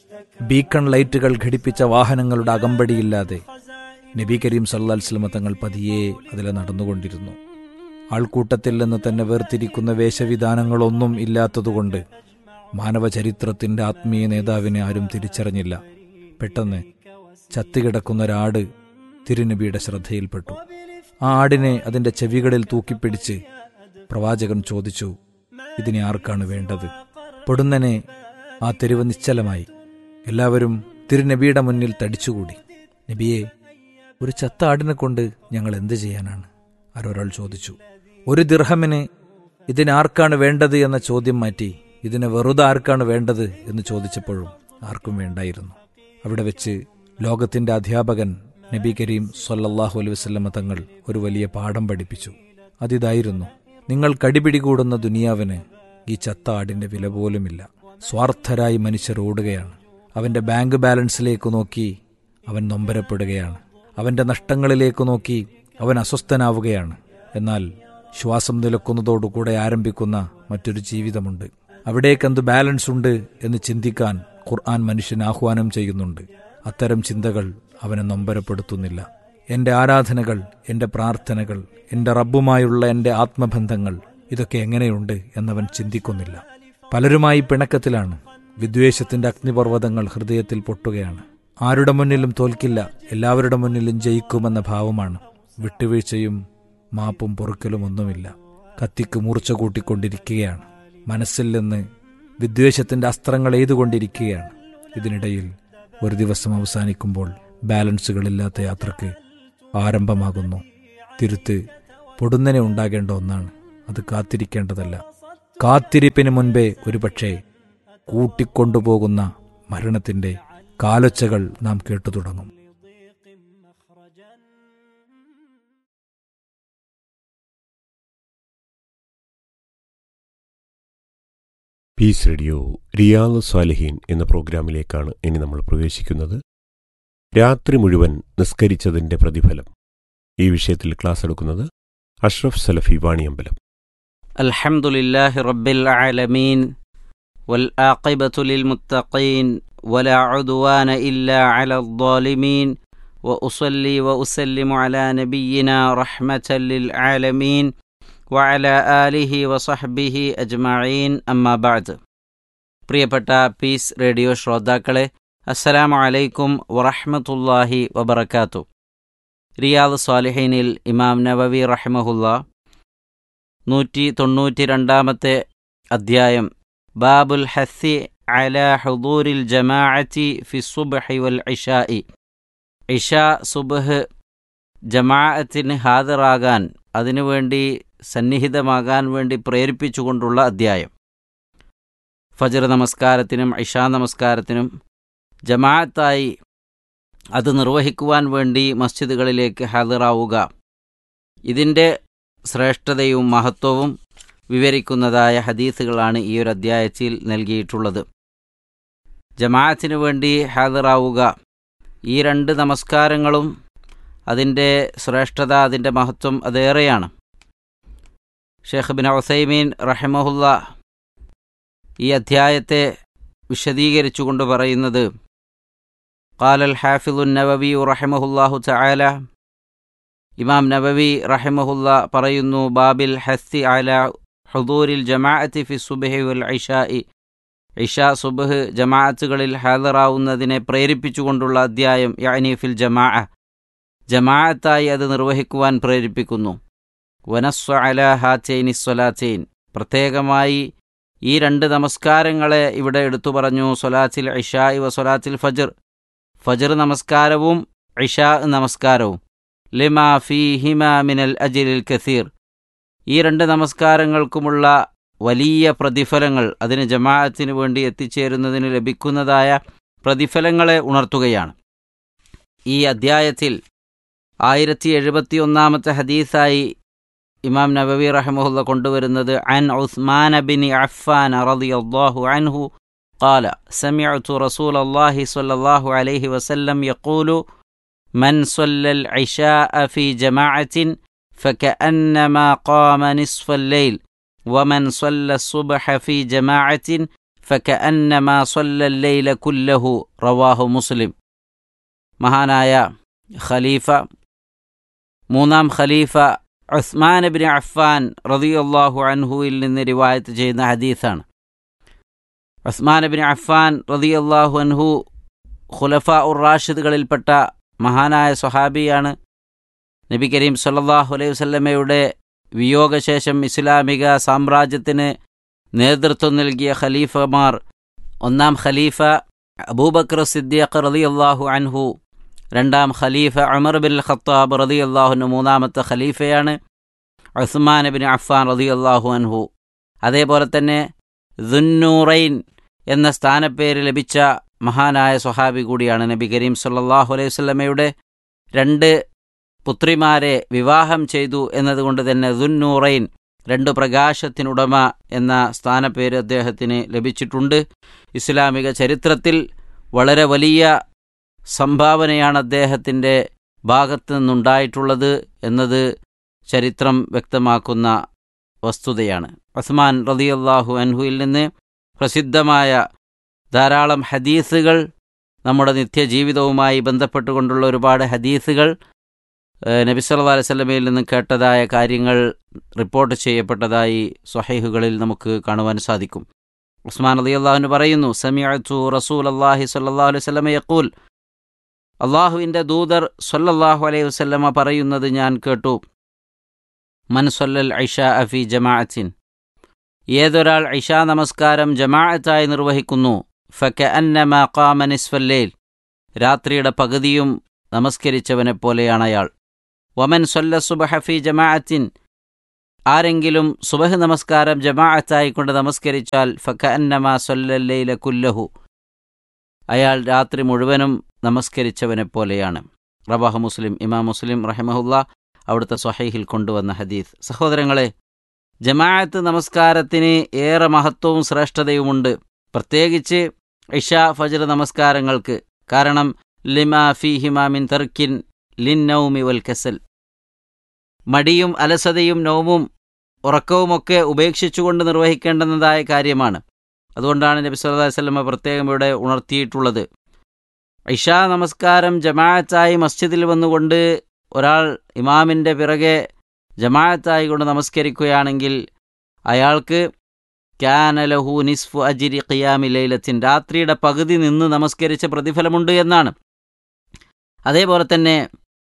Speaker 8: ബീക്കൺ ലൈറ്റുകൾ ഘടിപ്പിച്ച വാഹനങ്ങളുടെ അകമ്പടിയില്ലാതെ നബി കരീം സല്ലല്ലാഹു അലൈഹി വസല്ലം തങ്ങൾ പതിയെ അതിലെ നടന്നുകൊണ്ടിരുന്നു. ആൾക്കൂട്ടത്തിൽ നിന്ന് തന്നെ വേർതിരിക്കുന്ന വേഷവിധാനങ്ങളൊന്നും ഇല്ലാത്തതുകൊണ്ട് മാനവചരിത്രത്തിന്റെ ആത്മീയ നേതാവിനെ ആരും തിരിച്ചറിഞ്ഞില്ല. പെട്ടെന്ന് ചത്തുകിടക്കുന്ന ഒരാട് തിരുനബിയുടെ ശ്രദ്ധയിൽപ്പെട്ടു. ആ ആടിനെ അതിന്റെ ചെവികളിൽ തൂക്കിപ്പിടിച്ച് പ്രവാചകൻ ചോദിച്ചു, ഇതിനെ ആർക്കാണ് വേണ്ടത്? പൊടുന്നനെ ആ തെരുവ് നിശ്ചലമായി. എല്ലാവരും തിരുനബിയുടെ മുന്നിൽ തടിച്ചുകൂടി. നബിയെ, ഒരു ചത്ത ആടിനെ കൊണ്ട് ഞങ്ങൾ എന്ത് ചെയ്യാനാണ്? ആരൊരാൾ ചോദിച്ചു. 1 ദിർഹമിന് ഇതിനാർക്കാണ് വേണ്ടത് എന്ന ചോദ്യം മാറ്റി ഇതിനെ വെറുതെ ആർക്കാണ് വേണ്ടത് എന്ന് ചോദിച്ചപ്പോഴും ആർക്കും വേണ്ടായിരുന്നു. അവിടെ വെച്ച് ലോകത്തിന്റെ അധ്യാപകൻ നബി കരീം സല്ലല്ലാഹു അലൈഹി വസല്ലം തങ്ങൾ ഒരു വലിയ പാഠം പഠിപ്പിച്ചു. അതിതായിരുന്നു: നിങ്ങൾ കടിപിടികൂടുന്ന ദുനിയാവിന് ഈ ചത്ത ആടിന്റെ വില പോലുമില്ല. സ്വാർത്ഥരായി മനുഷ്യർ ഓടുകയാണ്. അവന്റെ ബാങ്ക് ബാലൻസിലേക്ക് നോക്കി അവൻ നൊമ്പരപ്പെടുകയാണ്. അവന്റെ നഷ്ടങ്ങളിലേക്ക് നോക്കി അവൻ അസ്വസ്ഥനാവുകയാണ്. എന്നാൽ ശ്വാസം നിലക്കുന്നതോടുകൂടെ ആരംഭിക്കുന്ന മറ്റൊരു ജീവിതമുണ്ട്. അവിടേക്കെന്ത് ബാലൻസ് ഉണ്ട് എന്ന് ചിന്തിക്കാൻ ഖുർആൻ മനുഷ്യന് ആഹ്വാനം ചെയ്യുന്നുണ്ട്. അത്തരം ചിന്തകൾ അവനെ നൊമ്പരപ്പെടുത്തുന്നില്ല. എൻ്റെ ആരാധനകൾ, എൻ്റെ പ്രാർത്ഥനകൾ, എൻ്റെ റബ്ബുമായുള്ള എൻ്റെ ആത്മബന്ധങ്ങൾ, ഇതൊക്കെ എങ്ങനെയുണ്ട് എന്നവൻ ചിന്തിക്കുന്നില്ല. പലരുമായി പിണക്കത്തിലാണ്. വിദ്വേഷത്തിന്റെ അഗ്നിപർവ്വതങ്ങൾ ഹൃദയത്തിൽ പൊട്ടുകയാണ്. ആരുടെ മുന്നിലും തോൽക്കില്ല, എല്ലാവരുടെ മുന്നിലും ജയിക്കുമെന്ന ഭാവമാണ്. വിട്ടുവീഴ്ചയും മാപ്പും പൊറുക്കലും ഒന്നുമില്ല. കത്തിക്ക് മൂർച്ച കൂട്ടിക്കൊണ്ടിരിക്കുകയാണ്. മനസ്സിൽ നിന്ന് വിദ്വേഷത്തിന്റെ അസ്ത്രങ്ങൾ എയ്തുകൊണ്ടിരിക്കുകയാണ്. ഇതിനിടയിൽ ഒരു ദിവസം അവസാനിക്കുമ്പോൾ ബാലൻസുകളില്ലാത്ത യാത്രക്ക് ആരംഭമാകുന്നു. തിരുത്ത് പൊടുന്നനെ ഉണ്ടാകേണ്ട ഒന്നാണ്. അത് കാത്തിരിക്കേണ്ടതല്ല. കാത്തിരിപ്പിന് മുൻപേ ഒരുപക്ഷെ കൂട്ടിക്കൊണ്ടുപോകുന്ന മരണത്തിന്റെ കാലൊച്ചകൾ നാം കേട്ടു തുടങ്ങും.
Speaker 6: പീസ് റേഡിയോ റിയാദ് സ്വാലിഹീൻ എന്ന പ്രോഗ്രാമിലേക്കാണ് ഇനി നമ്മൾ പ്രവേശിക്കുന്നത്. രാത്രി മുഴുവൻ നിസ്കരിച്ചതിന്റെ പ്രതിഫലം. ഈ വിഷയത്തിൽ ക്ലാസ് എടുക്കുന്നത് അഷ്റഫ് സലഫി വാണിയമ്പലം.
Speaker 9: അൽഹംദുലില്ലാഹി റബ്ബിൽ ആലമീൻ വൽ ആഖിബത്തു ലിൽ മുത്തഖീൻ വലാ ഉദ്വാന ഇല്ലാ അലൽ ളാലിമീൻ വഉസല്ലി വഉസല്ലിമു അലാ നബിയിനാ റഹ്മത്തൽ ലിൽ ആലമീൻ വഅലാ ആലിഹി വസഹ്ബിഹി അജ്മഈൻ. അമ്മാ ബഅദ്. പ്രിയപ്പെട്ട പീസ് റേഡിയോ ശ്രോതാക്കളെ, അസ്സലാമു അലൈക്കും വറഹ്മത്തുള്ളാഹി വബറകാതുഹു. റിയാദ് സ്വാലിഹീനിൽ ഇമാം നവവി റഹിമഹുല്ലാ 192 അധ്യായം ബാബുൽ ഹസ്സി അലാ ഹുദൂരിൽ ജമാഅത്തി ഫി സുബ്ഹി വൽ ഇശാഇ, ഇശാ സുബ്ഹ് ജമാഅത്തിന് ഹാജറാകാൻ, അതിനുവേണ്ടി സന്നിഹിതമാകാൻ വേണ്ടി പ്രേരിപ്പിച്ചുകൊണ്ടുള്ള അധ്യായം. ഫജ്ർ നമസ്കാരത്തിനും ഇശാ നമസ്കാരത്തിനും ജമാഅത്തായി അത് നിർവഹിക്കുവാൻ വേണ്ടി മസ്ജിദുകളിലേക്ക് ഹാജറാവുക, ഇതിൻ്റെ ശ്രേഷ്ഠതയും മഹത്വവും വിവരിക്കുന്നതായ ഹദീസുകളാണ് ഈ ഒരു അധ്യായത്തിൽ നൽകിയിട്ടുള്ളത്. ജമാഅത്തിനു വേണ്ടി ഹാജറാവുക, ഈ 2 നമസ്കാരങ്ങളും അതിൻ്റെ ശ്രേഷ്ഠത, അതിൻ്റെ മഹത്വം അതേറെയാണ്. ഷെയ്ഖ് ബിൻ ഉസൈമീൻ റഹിമഹുല്ലാ ഈ അധ്യായത്തെ വിശദീകരിച്ചുകൊണ്ട് പറയുന്നത്, ഖാലൽ ഹാഫിദുൻ നവവി റഹിമഹുല്ലാഹു തആല, ഇമാം നവവി റഹിമഹുല്ലാ പറയുന്നു, ബാബിൽ ഹസ്സി അലാ ഹുദൂരിൽ ജമാഅത്തി ഫി സുബ്ഹി വൽ ഇശാഇ, ഇശാ സുബ്ഹ് ജമാഅത്തുകളിൽ ഹാജറാവുന്നതിനെ പ്രേരിപ്പിച്ചുകൊണ്ടുള്ള അധ്യായം. യഅനി ഫിൽ ജമാഅ, ജമാഅത്തായി അത് നിർവഹിക്കുവാൻ പ്രേരിപ്പിക്കുന്നു. വനസ്സ അലാ ഹാതൈനി സ്വലാത്തൈൻ, പ്രത്യേകമായി ഈ 2 നമസ്കാരങ്ങളെ ഇവിടെ എടുത്തു പറഞ്ഞു. സ്വലാത്തിൽ ഇശാഇ വ സ്വലാത്തിൽ ഫജ്ർ, ഫജ്ർ നമസ്കാരവും ഇശാ നമസ്കാരവും. ലിമാ ഫീഹിമാ മിനൽ അജ്രിൽ കസീർ, ഈ 2 നമസ്കാരങ്ങൾക്കുമുള്ള വലിയ പ്രതിഫലങ്ങൾ, അതിന് ജമാഅത്തിന് വേണ്ടി എത്തിച്ചേരുന്നതിന് ലഭിക്കുന്നതായ പ്രതിഫലങ്ങളെ ഉണർത്തുകയാണ്. ഈ അദ്ധ്യായത്തിൽ 1071 ഹദീസായി ഇമാം നബവി റഹിമഹുല്ല കൊണ്ടുവരുന്നത് അൻ ഉസ്മാൻ ബിൻ അഫ്ഫാൻ റളിയല്ലാഹു അൻഹു قال سمعت رسول الله صلى الله عليه وسلم يقول من صلى العشاء في جماعة فكأنما قام نصف الليل ومن صلى الصبح في جماعة فكأنما صلى الليل كله رواه مسلم. മഹാനായ ഖലീഫ മൂന്നാം ഖലീഫ ഉസ്മാൻ ഇബ്നു അഫ്ഫാൻ റളിയല്ലാഹു അൻഹുവിൽ നിന്ന് റിവായത്ത് ചെയ്യുന്ന ഹദീസാണ്. ഉസ്മാൻ ഇബ്നു അഫ്ഫാൻ റളിയല്ലാഹു അൻഹു ഖുലഫാ ഉർ റാഷിദുകളിൽപ്പെട്ട മഹാനായ സ്വഹാബിയാണ്. നബി കരീം സല്ലല്ലാഹു അലൈഹി വസല്ലമയുടെ വിയോഗശേഷം ഇസ്ലാമിക സാമ്രാജ്യത്തിന് നേതൃത്വം നൽകിയ ഖലീഫമാർ, ഒന്നാം ഖലീഫ അബൂബക്കർ സിദ്ദീഖ് റളിയല്ലാഹു അൻഹു, രണ്ടാം ഖലീഫ ഉമർ ബിൻ ഖത്താബ് റളിയല്ലാഹു അൻഹു, മൂന്നാമത്തെ ഖലീഫയാണ് ഉസ്മാൻ ഇബ്നു അഫ്ഫാൻ റളിയല്ലാഹു അൻഹു. അതേപോലെ തന്നെ ദുന്നൂറൈൻ എന്ന സ്ഥാനപ്പേര് ലഭിച്ച മഹാനായ സ്വഹാബി കൂടിയാണ്. നബി കരീം സല്ലല്ലാഹു അലൈഹി വസല്ലമയുടെ 2 പുത്രിമാരെ വിവാഹം ചെയ്തു എന്നതുകൊണ്ട് തന്നെ ദുന്നൂറൈൻ, 2 പ്രകാശത്തിനുടമ എന്ന സ്ഥാനപ്പേര് അദ്ദേഹത്തിന് ലഭിച്ചിട്ടുണ്ട്. ഇസ്ലാമിക ചരിത്രത്തിൽ വളരെ വലിയ സംഭാവനയാണ് അദ്ദേഹത്തിൻ്റെ ഭാഗത്തു നിന്നുണ്ടായിട്ടുള്ളത് എന്നത് ചരിത്രം വ്യക്തമാക്കുന്ന വസ്തുതയാണ്. ഉസ്മാൻ റളിയല്ലാഹു അൻഹുവിൽ നിന്ന് പ്രസിദ്ധമായ ധാരാളം ഹദീസുകൾ, നമ്മുടെ നിത്യജീവിതവുമായി ബന്ധപ്പെട്ടുകൊണ്ടുള്ള ഒരുപാട് ഹദീസുകൾ നബി സല്ലല്ലാഹു അലൈഹി വസല്ലമയിൽ നിന്ന് കേട്ടതായ കാര്യങ്ങൾ റിപ്പോർട്ട് ചെയ്യപ്പെട്ടതായി സ്വഹീഹുകളിൽ നമുക്ക് കാണുവാൻ സാധിക്കും. ഉസ്മാൻ റളിയല്ലാഹു അൻഹു പറയുന്നു, സമിഅതു റസൂലല്ലാഹി സ്വല്ലല്ലാഹു അലൈഹി വസല്ലമ യഖൂൽ, അല്ലാഹുവിൻ്റെ ദൂതർ സ്വല്ലല്ലാഹു അലൈഹി വസല്ലമ പറയുന്നത് ഞാൻ കേട്ടു, മൻ സ്വല്ലൽ ഇശാ ഫീ ജമാഅത്തിൻ, ഏതൊരാൾ ഇശാ നമസ്കാരം ജമാഅത്തായി നിർവഹിക്കുന്നു, ഫകഅന്നമാ ഖാമ നിസ്ഫൽ ലൈൽ, രാത്രിയുടെ പകുതിയും നമസ്കരിച്ചവനെ പോലെയാണ് അയാൾ. വമൻ സ്വല്ല സുബ്ഹ ഫീ ജമാഅത്തിൻ, ആരെങ്കിലും സുബഹ് നമസ്കാരം ജമാഅത്തായി കൊണ്ട് നമസ്കരിച്ചാൽ ഫകഅന്നമാ സ്വല്ലൽ ലൈല കുല്ലഹു, അയാൾ രാത്രി മുഴുവനും നമസ്കരിച്ചവനെ പോലെയാണ്. റവാഹു മുസ്ലിം. ഇമാം മുസ്ലിം റഹിമഹുല്ലാ അവിടുത്തെ സ്വഹീഹിൽ കൊണ്ടുവന്ന ഹദീസ്. സഹോദരങ്ങളെ, ജമാഅത്ത് നമസ്കാരത്തിന് ഏറെ മഹത്വവും ശ്രേഷ്ഠതയുമുണ്ട്, പ്രത്യേകിച്ച് ഇശാ ഫജ്ർ നമസ്കാരങ്ങൾക്ക്. കാരണം ലിമാ ഫീഹിമാ മിൻ തർക്കിൻ ലിന്നൗമി വൽ കസൽ, മടിയും അലസതയും നൗമും ഉറക്കവുമൊക്കെ ഉപേക്ഷിച്ചുകൊണ്ട് നിർവഹിക്കേണ്ടുന്നതായ കാര്യമാണ്. അതുകൊണ്ടാണ് നബി സല്ലല്ലാഹു അലൈഹി വസല്ലം പ്രത്യേകം ഇവിടെ ഉണർത്തിയിട്ടുള്ളത്. ഇശാ നമസ്കാരം ജമാഅത്തായി മസ്ജിദിൽ വന്നുകൊണ്ട് ഒരാൾ ഇമാമിൻ്റെ പിറകെ ജമാഅത്തായി കൊണ്ട് നമസ്കരിക്കുകയാണെങ്കിൽ അയാൾക്ക് കാന ലഹു നിസ്ഫു അജ്രി ഖിയാമി ലൈലത്തിൻ, രാത്രിയുടെ പകുതി നിന്ന് നമസ്കരിച്ച പ്രതിഫലമുണ്ട് എന്നാണ്. അതേപോലെ തന്നെ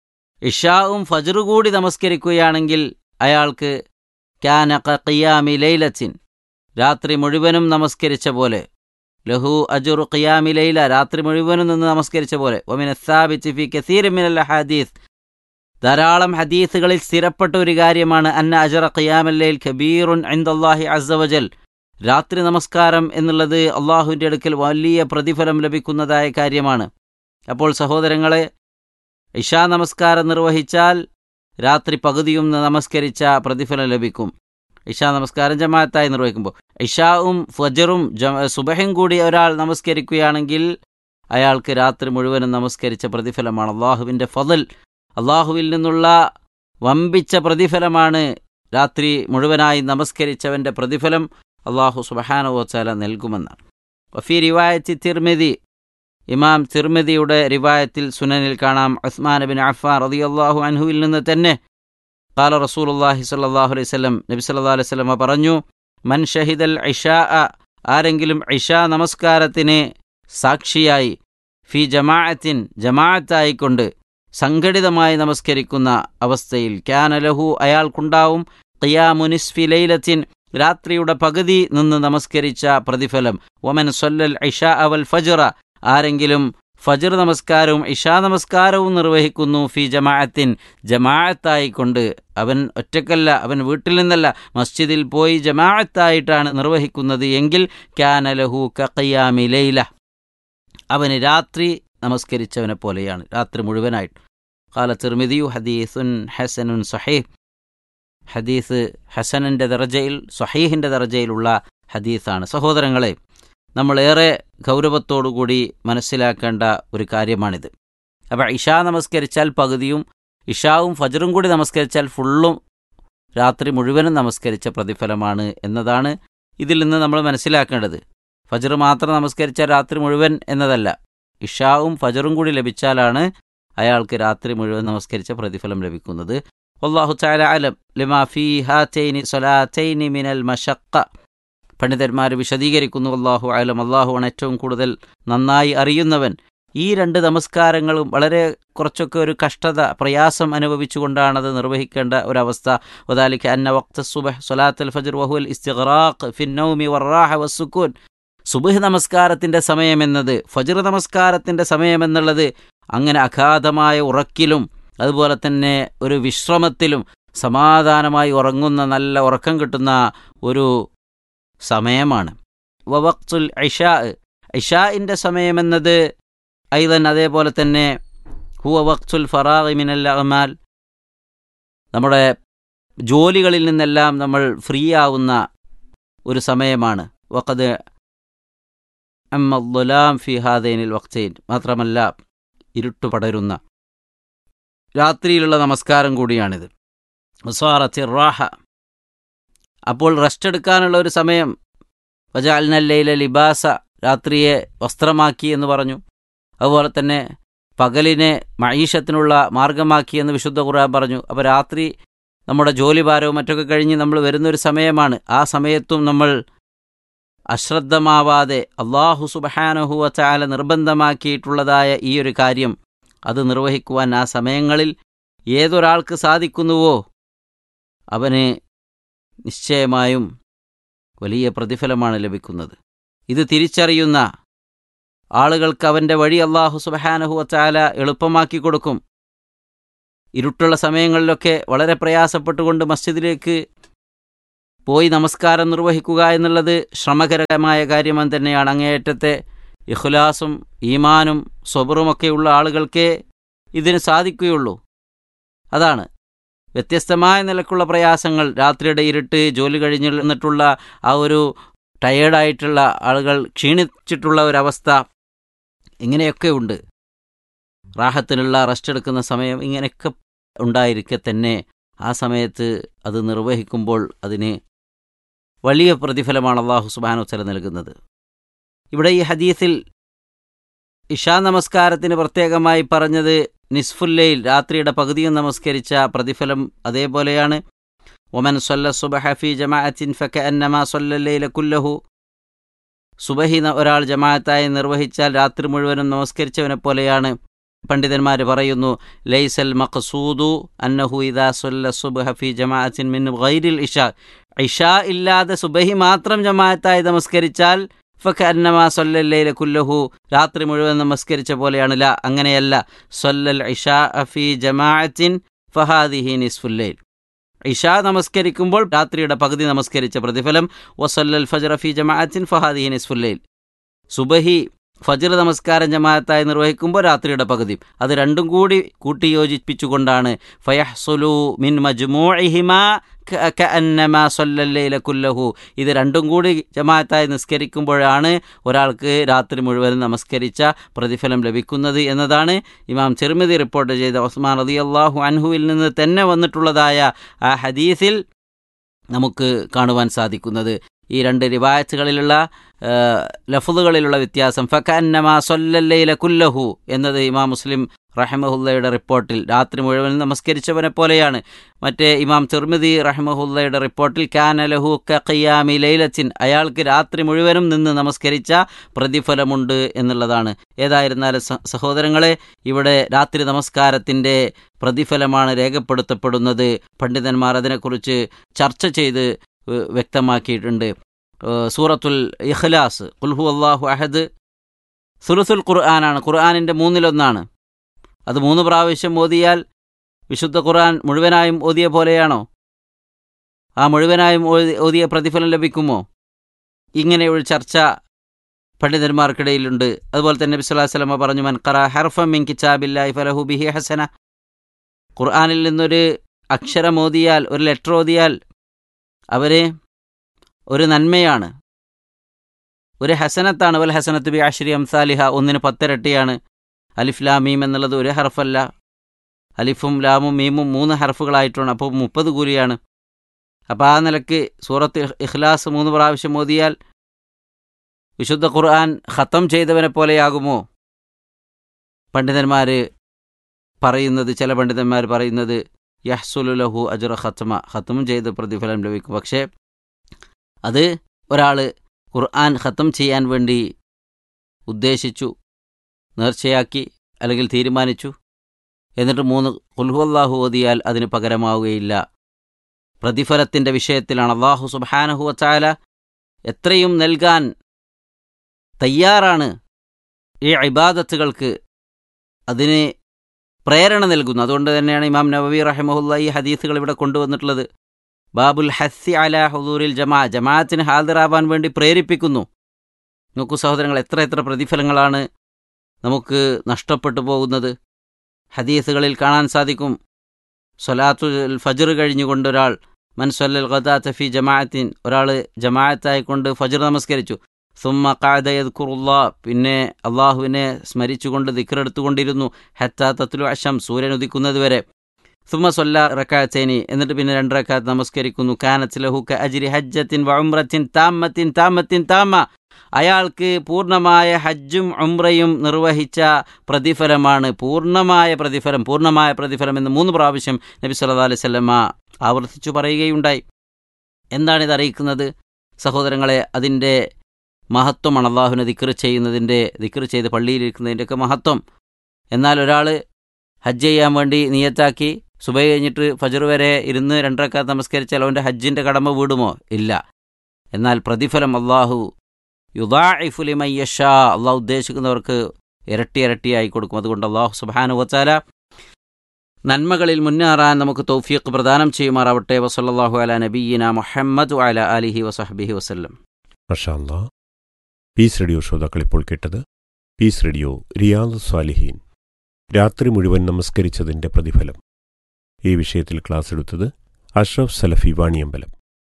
Speaker 9: ഇശാവും ഫജ്റും കൂടി നമസ്കരിക്കുകയാണെങ്കിൽ അയാൾക്ക് കാന ഖിയാമി ലൈലത്തിൻ, രാത്രി മുഴുവനും നമസ്കരിച്ച പോലെ, ലഹു അജ്റു ഖിയാമി ലൈല, രാത്രി മുഴുവനും നിന്ന് നമസ്കരിച്ച പോലെ. വമിന സാബിതി ഫീ കസീറിൻ മിനൽ ഹദീസ്, ധാരാളം ഹദീസുകളിൽ സ്ഥിരപ്പെട്ട ഒരു കാര്യമാണ് അന്ന അജ്റ ഖിയാമൽ ലൈൽ കബീറുൻ ഇൻദല്ലാഹി അസ്സ വജൽ, രാത്രി നമസ്കാരം എന്നുള്ളത് അള്ളാഹുവിൻ്റെ അടുക്കൽ വലിയ പ്രതിഫലം ലഭിക്കുന്നതായ കാര്യമാണ്. അപ്പോൾ സഹോദരങ്ങളെ, ഇശാ നമസ്കാരം നിർവഹിച്ചാൽ രാത്രി പകുതിയും നമസ്കരിച്ച പ്രതിഫലം ലഭിക്കും. ഇശാ നമസ്കാരം ജമാഅത്തായി നിർവഹിക്കുമ്പോൾ ഇശാവും ഫജ്റും സുബഹും കൂടി ഒരാൾ നമസ്കരിക്കുകയാണെങ്കിൽ അയാൾക്ക് രാത്രി മുഴുവനും നമസ്കരിച്ച പ്രതിഫലമാണ്. അള്ളാഹുവിൻ്റെ ഫളൽ, അള്ളാഹുവിൽ നിന്നുള്ള വമ്പിച്ച പ്രതിഫലമാണ് രാത്രി മുഴുവനായി നമസ്കരിച്ചവൻ്റെ പ്രതിഫലം അള്ളാഹു സുബ്ഹാനഹു വ തആല നൽകുമെന്നാണ്. വഫീ റിവായത്തി തിർമിദി, ഇമാം തിർമിദിയുടെ റിവായത്തിൽ സുനനിൽ കാണാം, ഉസ്മാൻ ബിൻ അഫ്ഫാൻ റളിയല്ലാഹു അൻഹുവിൽ നിന്ന് തന്നെ ഖാല റസൂലുള്ളാഹി സ്വല്ലല്ലാഹു അലൈഹി വസല്ലം, നബി സല്ലല്ലാഹു അലൈഹി വസല്ലം പറഞ്ഞു, മൻ ഷഹിദൽ ഇശാ, ആരെങ്കിലും ഇശാ നമസ്കാരത്തിന് സാക്ഷിയായി, ഫി ജമാഅത്തിൻ, ജമാഅത്തായിക്കൊണ്ട് സംഘടിതമായി നമസ്കരിക്കുന്ന അവസ്ഥയിൽ, കാന ലഹു, അയാൾക്കുണ്ടാവും ഖിയാമു നിസ്ഫി ലൈലത്തിൻ, രാത്രിയുടെ പകുതി നിന്ന് നമസ്കരിച്ച പ്രതിഫലം. വമൻ സ്വല്ലൽ ഇശാ വൽ ഫജ്റ, ആരെങ്കിലും ഫജ്ർ നമസ്കാരവും ഇശാ നമസ്കാരവും നിർവഹിക്കുന്നു, ഫി ജമാഅത്തിൻ, ജമാഅത്തായിക്കൊണ്ട്, അവൻ ഒറ്റക്കല്ല, അവൻ വീട്ടിൽ നിന്നല്ല, മസ്ജിദിൽ പോയി ജമാഅത്തായിട്ടാണ് നിർവഹിക്കുന്നത് എങ്കിൽ കാന ലഹു കഖിയാമി ലൈല, അവന് രാത്രി നമസ്കരിച്ചവനെ പോലെയാണ്, രാത്രി മുഴുവനായിട്ട്. ഖാല തിർമിദിയു ഹദീസുൻ ഹസനുൻ സഹീഹ്, ഹദീസ് ഹസനിൻ്റെ ദർജയിൽ സ്വഹീഹിൻ്റെ ദർജയിലുള്ള ഹദീസാണ്. സഹോദരങ്ങളെ, നമ്മളേറെ ഗൗരവത്തോടുകൂടി മനസ്സിലാക്കേണ്ട ഒരു കാര്യമാണിത്. അപ്പോൾ ഇഷാ നമസ്കരിച്ചാൽ പകുതിയും ഇഷാവും ഫജറും കൂടി നമസ്കരിച്ചാൽ ഫുള്ളും രാത്രി മുഴുവനും നമസ്കരിച്ച പ്രതിഫലമാണ് എന്നതാണ് ഇതിൽ നിന്ന് നമ്മൾ മനസ്സിലാക്കേണ്ടത്. ഫജർ മാത്രം നമസ്കരിച്ചാൽ രാത്രി മുഴുവൻ എന്നതല്ല, ഇഷാവും ഫജറും കൂടി ലഭിച്ചാലാണ് അയാൾക്ക് രാത്രി മുഴുവൻ നമസ്കരിച്ച പ്രതിഫലം ലഭിക്കുന്നത്. വല്ലാഹു തആല അലം ലിമാ ഫീ ഹാതൈനി സ്വലാതൈനി മിനൽ മശഖ്ഖ. പണ്ഡിതന്മാർ വിശദീകരിക്കുന്നു, വല്ലാഹു അലം, അല്ലാഹുവാണ് ഏറ്റവും കൂടുതൽ നന്നായി അറിയുന്നവൻ. ഈ രണ്ട് നമസ്കാരങ്ങളും വളരെ കുറച്ചൊക്കെ ഒരു കഷ്ടത, പ്രയാസം അനുഭവിച്ചുകൊണ്ടാണത് നിർവഹിക്കേണ്ട ഒരവസ്ഥ. വദാലിക അന്ന വഖ്ത സുബ്ഹ് സ്വലാത്തുൽ ഫജ്ർ വഹുവൽ ഇസ്തിഗ്റാഖ് ഫിൻ നൗമി വറാഹ വസ്സുകൂൻ. സുബ്ഹ് നമസ്കാരത്തിൻ്റെ സമയമെന്നത്, ഫജ്ർ നമസ്കാരത്തിൻ്റെ സമയമെന്നുള്ളത് അങ്ങനെ അഗാധമായ ഉറക്കിലും അതുപോലെ തന്നെ ഒരു വിശ്രമത്തിലും സമാധാനമായി ഉറങ്ങുന്ന, നല്ല ഉറക്കം കിട്ടുന്ന ഒരു സമയമാണ്. വവഖ്തുൽ ഇശാ, ഇശാഇൻ്റെ സമയമെന്നത് ഐദൻ അതേപോലെ തന്നെ ഹുവ വഖ്തുൽ ഫറാഗി മിനൽ അഅമാൽ, നമ്മുടെ ജോലികളിൽ നിന്നെല്ലാം നമ്മൾ ഫ്രീ ആവുന്ന ഒരു സമയമാണ്. വഖദ് അമ്മദ്ദുലാം ഫി ഹാദൈനിൽ വഖ്തൈൻ, മാത്രമല്ല ഇരുട്ട് പടരുന്ന രാത്രിയിലുള്ള നമസ്കാരം കൂടിയാണിത്. വസാറത്തിർ റാഹ, അപ്പോൾ റെസ്റ്റ് എടുക്കാനുള്ള ഒരു സമയം. വജഅൽനൽ ലൈല ലിബാസ, രാത്രിയെ വസ്ത്രമാക്കി എന്ന് പറഞ്ഞു. അതുപോലെ തന്നെ പകലിനെ മഈഷത്തിനുള്ള മാർഗമാക്കി എന്ന് വിശുദ്ധ ഖുർആൻ പറഞ്ഞു. അപ്പോൾ രാത്രി നമ്മുടെ ജോലിഭാരവും മറ്റൊക്കെ കഴിഞ്ഞ് നമ്മൾ വരുന്നൊരു സമയമാണ്. ആ സമയത്തും നമ്മൾ അശ്രദ്ധമാവാതെ അല്ലാഹു സുബ്ഹാനഹു വ തആല നിർബന്ധമാക്കിയിട്ടുള്ളതായ ഈ ഒരു കാര്യം അത് നിർവഹിക്കുവാൻ ആ സമയങ്ങളിൽ ഏതൊരാൾക്ക് സാധിക്കുന്നുവോ അവന് നിശ്ചയമായും വലിയ പ്രതിഫലമാണ് ലഭിക്കുന്നത്. ഇത് തിരിച്ചറിയുന്ന ആളുകൾക്ക് അവൻ്റെ വഴി അല്ലാഹു സുബ്ഹാനഹു വ തആല എളുപ്പമാക്കി കൊടുക്കും. ഇരുട്ടുള്ള സമയങ്ങളിലൊക്കെ വളരെ പ്രയാസപ്പെട്ടുകൊണ്ട് മസ്ജിദിലേക്ക് പോയി നമസ്കാരം നിർവഹിക്കുക എന്നുള്ളത് ശ്രമകരമായ കാര്യം തന്നെയാണ്. അങ്ങേയറ്റത്തെ ഇഖ്ലാസും ഈമാനും സ്വബറുമൊക്കെയുള്ള ആളുകൾക്കേ ഇതിന് സാധിക്കുകയുള്ളൂ. അതാണ് വ്യത്യസ്തമായ നിലക്കുള്ള പ്രയാസങ്ങൾ. രാത്രിയുടെ ഇരുട്ട്, ജോലി കഴിഞ്ഞിട്ടുള്ള ആ ഒരു ടയേർഡായിട്ടുള്ള ആളുകൾ, ക്ഷീണിച്ചിട്ടുള്ള ഒരവസ്ഥ, ഇങ്ങനെയൊക്കെ ഉണ്ട്. റാഹത്തിനുള്ള റെസ്റ്റ് എടുക്കുന്ന സമയം ഇങ്ങനെയൊക്കെ ഉണ്ടായിരിക്കെ തന്നെ ആ സമയത്ത് അത് നിർവഹിക്കുമ്പോൾ അതിന് വലിയ പ്രതിഫലമാണ് അല്ലാഹു സുബ്ഹാനഹു വ തആല നൽകുന്നത്. ഇവിടെ ഈ ഹദീസിൽ ഇശാ നമസ്കാരത്തിന് പ്രത്യേകമായി പറഞ്ഞത് നിസ്ഫുല്ലൈൽ, രാത്രിയുടെ പകുതിയും നമസ്കരിച്ച പ്രതിഫലം അതേപോലെയാണ്. വമൻ സ്വല്ല സുബ്ഹ ഫീ ജമാഅത്തിൻ ഫകഅന്നമാ സ്വല്ലൽ ലൈല കുല്ലഹു, സുബഹി ഒരാൾ ജമാഅത്തായി നിർവഹിച്ചാൽ രാത്രി മുഴുവനും നമസ്കരിച്ചവനെ പോലെയാണ്. പണ്ഡിതന്മാർ പറയുന്നു, ലൈസൽ മഖ്സൂദു അന്നഹു ഇദാ സ്വല്ല സുബ്ഹ ഫീ ജമാഅത്തിൻ മിൻ ഗൈരിൽ ഇശാ, ഇശാ ഇല്ലാതെ സുബഹി മാത്രം ജമാഅത്തായി നമസ്കരിച്ചാൽ ഫകഅന്നമാ സ്വല്ലൽ ലൈല കുല്ലഹു, രാത്രി മുഴുവൻ നമസ്കരിച്ച പോലെയാണ്. ല, അങ്ങനെയല്ല. സ്വല്ലൽ ഇശാ ഫീ ജമാഅത്തിൻ ഫഹാദിഹി നിസ്ഫുൽ ലൈൽ, ഇശാ നമസ്കരിക്കുമ്പോൾ രാത്രിയുടെ പകുതി നമസ്കരിച്ച പ്രതിഫലം. വസല്ലൽ ഫജ്റ ഫീ ജമാഅത്തിൻ ഫഹാദിഹി നിസ്ഫുൽ ലൈൽ, സുബഹി ഫജ്ർ നമസ്കാരം ജമാഅത്തായി നിർവഹിക്കുമ്പോൾ രാത്രിയുടെ പകുതി. അത് രണ്ടും കൂടി കൂട്ടിയോജിപ്പിച്ചുകൊണ്ടാണ് ഫയഹ്സുലു മിൻ മജ്മൂഇഹിമാ കഅന്നമാ സ്വല്ലൽ ലൈല കുല്ലഹു, ഇത് രണ്ടും കൂടി ജമാഅത്തായി നിസ്കരിക്കുമ്പോഴാണ് ഒരാൾക്ക് രാത്രി മുഴുവൻ നമസ്കരിച്ച പ്രതിഫലം ലഭിക്കുന്നത് എന്നതാണ് ഇമാം തിർമിദി റിപ്പോർട്ട് ചെയ്ത ഉസ്മാൻ റളിയല്ലാഹു അൻഹുവിൽ നിന്ന് തന്നെ വന്നിട്ടുള്ളതായ ആ ഹദീസിൽ നമുക്ക് കാണുവാൻ സാധിക്കുന്നത്. ഈ രണ്ട് റിവായത്തുകളിലുള്ള ലഫ്ളുകളിലുള്ള വ്യത്യാസം. ഫകഅന്നമാ സ്വല്ലൽ ലൈല കുല്ലഹു എന്നത് ഇമാം മുസ്ലിം റഹിമഹുല്ലയുടെ റിപ്പോർട്ടിൽ രാത്രി മുഴുവൻ നമസ്കരിച്ചവനെ പോലെയാണ്. മറ്റേ ഇമാം തിർമിദി റഹിമഹുല്ലയുടെ റിപ്പോർട്ടിൽ കാന ലഹു കഖിയാമി ലൈലത്തിൻ, അയാൾക്ക് രാത്രി മുഴുവനും നിന്ന് നമസ്കരിച്ച പ്രതിഫലമുണ്ട് എന്നുള്ളതാണ്. ഏതായിരുന്നാലും സഹോദരങ്ങളെ, ഇവിടെ രാത്രി നമസ്കാരത്തിൻ്റെ പ്രതിഫലമാണ് രേഖപ്പെടുത്തപ്പെടുന്നത്. പണ്ഡിതന്മാർ അതിനെക്കുറിച്ച് ചർച്ച ചെയ്ത് വ്യക്തമാക്കിയിട്ടുണ്ട്. സൂറത്തുൽ ഇഖ്ലാസ്, ഖുൽ ഹുവല്ലാഹു അഹദ്, സുലുസുൽ ഖുർആനാണ്, ഖുർആനിൻ്റെ 1/3. അത് 3 പ്രാവശ്യം ഓതിയാൽ വിശുദ്ധ ഖുർആൻ മുഴുവനായും ഓതിയ പോലെയാണോ? ആ മുഴുവനായും ഓതിയ പ്രതിഫലം ലഭിക്കുമോ? ഇങ്ങനെ ഒരു ചർച്ച പണ്ഡിതന്മാർക്കിടയിലുണ്ട്. അതുപോലെ തന്നെ നബി സ്വല്ലല്ലാഹു അലൈഹി വസല്ലം പറഞ്ഞു, മൻ ഖറഅ ഹർഫൻ മിൻ കിതാബില്ലാഹി ഫലഹു ബിഹി ഹസന, ഖുർആനിൽ നിന്നൊരു അക്ഷരമോദിയാൽ, ഒരു ലെറ്റർ ഓതിയാൽ അവര് ഒരു നന്മയാണ്, ഒരു ഹസനത്താണ്. വൽ ഹസനത്ത് ബി അശ്രി അംസാലിഹ, 1 10 ഇരട്ടിയാണ്. അലിഫ് ലാം മീം എന്നുള്ളത് ഒരു ഹർഫല്ല, അലിഫും ലാമും മീമും 3 ഹർഫുകളായിട്ടാണ്, അപ്പോൾ 30 കൂലിയാണ്. അപ്പോൾ ആ നിലയ്ക്ക് സൂറത്ത് ഇഖ്ലാസ് 3 പ്രാവശ്യം ഓതിയാൽ വിശുദ്ധ ഖുർആൻ ഖത്തം ചെയ്തവനെ പോലെയാകുമോ? പണ്ഡിതന്മാർ പറയുന്നത്, ചില പണ്ഡിതന്മാർ പറയുന്നത് യഹ്സുലു ലഹു അജ്റ ഖത്മ, ഖത്തം ചെയ്ത് പ്രതിഫലം ലഭിക്കും. പക്ഷേ അത് ഒരാൾ ഖുർആൻ ഖത്തം ചെയ്യാൻ വേണ്ടി ഉദ്ദേശിച്ചു, നേർച്ചയാക്കി അല്ലെങ്കിൽ തീരുമാനിച്ചു, എന്നിട്ട് 3 ഖുൽ ഹുവല്ലാഹു ഓതിയാൽ അതിന് പകരമാവുകയില്ല. പ്രതിഫലത്തിൻ്റെ വിഷയത്തിലാണ് അല്ലാഹു സുബ്ഹാനഹു വ തആല എത്രയും നൽകാൻ തയ്യാറാണ് ഈ ഇബാദത്തുകൾക്ക്, അതിന് പ്രേരണ നൽകുന്നു. അതുകൊണ്ട് തന്നെയാണ് ഇമാം നവവി റഹിമഹുല്ലാഹി ഈ ഹദീസുകൾ ഇവിടെ കൊണ്ടുവന്നിട്ടുള്ളത്. ബാബുൽ ഹസ്സി അലാ ഹുദൂറിൽ ജമാഅത്തിന് ഹാദിറാവാൻ വേണ്ടി പ്രേരിപ്പിക്കുന്നു. നോക്കൂ സഹോദരങ്ങൾ, എത്ര പ്രതിഫലങ്ങളാണ് നമുക്ക് നഷ്ടപ്പെട്ടു പോകുന്നത്. ഹദീസുകളിൽ കാണാൻ സാധിക്കും, സ്വലാത്തുൽ ഫജ്ർ കഴിഞ്ഞുകൊണ്ടൊരാൾ മൻ സ്വല്ലൽ ഗദാത ഫി ജമാഅത്തിൻ, ഒരാൾ ജമാഅത്തായിക്കൊണ്ട് ഫജ്ർ നമസ്കരിച്ചു, സുമ്മ ഖഅദ യദ്കുറുല്ലാഹ്, പിന്നെ അള്ളാഹുവിനെ സ്മരിച്ചുകൊണ്ട് ദിക്റെടുത്തുകൊണ്ടിരുന്നു, ഹത്താ തത്ലു അശം, സൂര്യൻ ഉദിക്കുന്നത് വരെ, സുമ്മ സ്വല്ല റക്അത്തൈനി, എന്നിട്ട് പിന്നെ 2 റക്അത്ത് നമസ്കരിക്കുന്നു, കാനത്ത് ലഹു കഅജ്രി ഹജ്ജത്തിൻ വ ഉംറത്തിൻ താമ്മത്തിൻ താമ്മ, അയാൾക്ക് പൂർണ്ണമായ ഹജ്ജും ഉംറയും നിർവഹിച്ച പ്രതിഫലമാണ്, പൂർണ്ണമായ പ്രതിഫലം എന്ന് 3 പ്രാവശ്യം നബി സല്ലല്ലാഹു അലൈഹി വസല്ലമ ആവർത്തിച്ചു പറയുകയുണ്ടായി. എന്താണിത് അറിയിക്കുന്നത് സഹോദരങ്ങളെ? അതിൻ്റെ മഹത്വമാണ്. അള്ളാഹുവിനെ ദിക്ർ ചെയ്യുന്നതിൻ്റെ, ദിക്ർ ചെയ്ത് പള്ളിയിലിരിക്കുന്നതിൻ്റെയൊക്കെ മഹത്വം. എന്നാൽ ഒരാൾ ഹജ്ജ് ചെയ്യാൻ വേണ്ടി നിയത്താക്കി സുബഹി കഴിഞ്ഞിട്ട് ഫജ്ർ വരെ ഇരുന്ന് 2 റക്അത്ത് നമസ്കരിച്ചാൽ അവൻ്റെ ഹജ്ജിൻ്റെ കടമ വീടുമോ? ഇല്ല. എന്നാൽ പ്രതിഫലം അള്ളാഹു യുദാഇഫു ലിമൻ യശാ, അള്ളാഹു ഉദ്ദേശിക്കുന്നവർക്ക് ഇരട്ടിയായി കൊടുക്കും. അതുകൊണ്ട് അള്ളാഹു സുബ്ഹാനഹു വ തആല നന്മകളിൽ മുന്നേറാൻ നമുക്ക് തൗഫീഖ് പ്രദാനം ചെയ്യുമാറാവട്ടെ. വസല്ലല്ലാഹു അലാ നബിയ്യിനാ മുഹമ്മദ് വഅലാ ആലിഹി വസഹ്ബിഹി വസല്ലം.
Speaker 6: മാഷാ അല്ലാഹ്. പീസ് റേഡിയോ ശ്രോതാക്കൾ ഇപ്പോൾ കേട്ടത് പീസ് റേഡിയോ റിയാദ് സ്വാലിഹീൻ, രാത്രി മുഴുവൻ നമസ്കരിച്ചതിൻ്റെ പ്രതിഫലം. ഈ വിഷയത്തിൽ ക്ലാസ് എടുത്തത് അഷ്റഫ് സലഫി വാണിയമ്പലം.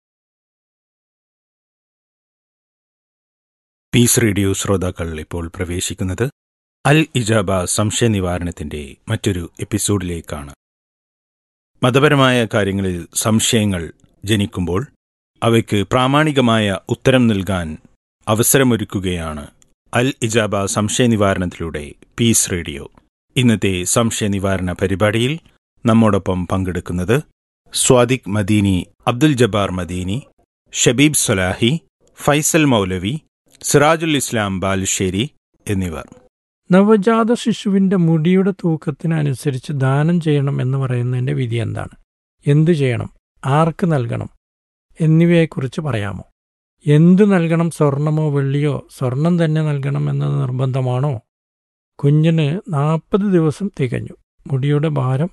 Speaker 10: പീസ് റേഡിയോ ശ്രോതാക്കൾ ഇപ്പോൾ പ്രവേശിക്കുന്നത് അൽ ഇജാബ സംശയ നിവാരണത്തിന്റെ മറ്റൊരു എപ്പിസോഡിലേക്കാണ്. മതപരമായ കാര്യങ്ങളിൽ സംശയങ്ങൾ ജനിക്കുമ്പോൾ അവയ്ക്ക് പ്രാമാണികമായ ഉത്തരം നൽകാൻ അവസരമൊരുക്കുകയാണ് അൽ ഇജാബ സംശയ നിവാരണത്തിലൂടെ പീസ് റേഡിയോ. ഇന്നത്തെ സംശയ നിവാരണ പരിപാടിയിൽ നമ്മോടൊപ്പം പങ്കെടുക്കുന്നത് സ്വാദിഖ് മദീനി, അബ്ദുൽ ജബ്ബാർ മദീനി, ഷബീബ് സലാഹി, ഫൈസൽ മൗലവി, സിറാജുൽ ഇസ്ലാം ബാലുശ്ശേരി എന്നിവർ.
Speaker 11: നവജാത ശിശുവിൻ്റെ മുടിയുടെ തൂക്കത്തിനനുസരിച്ച് ദാനം ചെയ്യണം എന്ന് പറയുന്നതിൻ്റെ വിധി എന്താണ്? എന്തു ചെയ്യണം? ആർക്ക് നൽകണം? എന്നിവയെക്കുറിച്ച് പറയാമോ? എന്തു നൽകണം? സ്വർണമോ വെള്ളിയോ? സ്വർണം തന്നെ നൽകണം എന്നത് നിർബന്ധമാണോ? കുഞ്ഞിന് 40 ദിവസം തികഞ്ഞു, മുടിയുടെ ഭാരം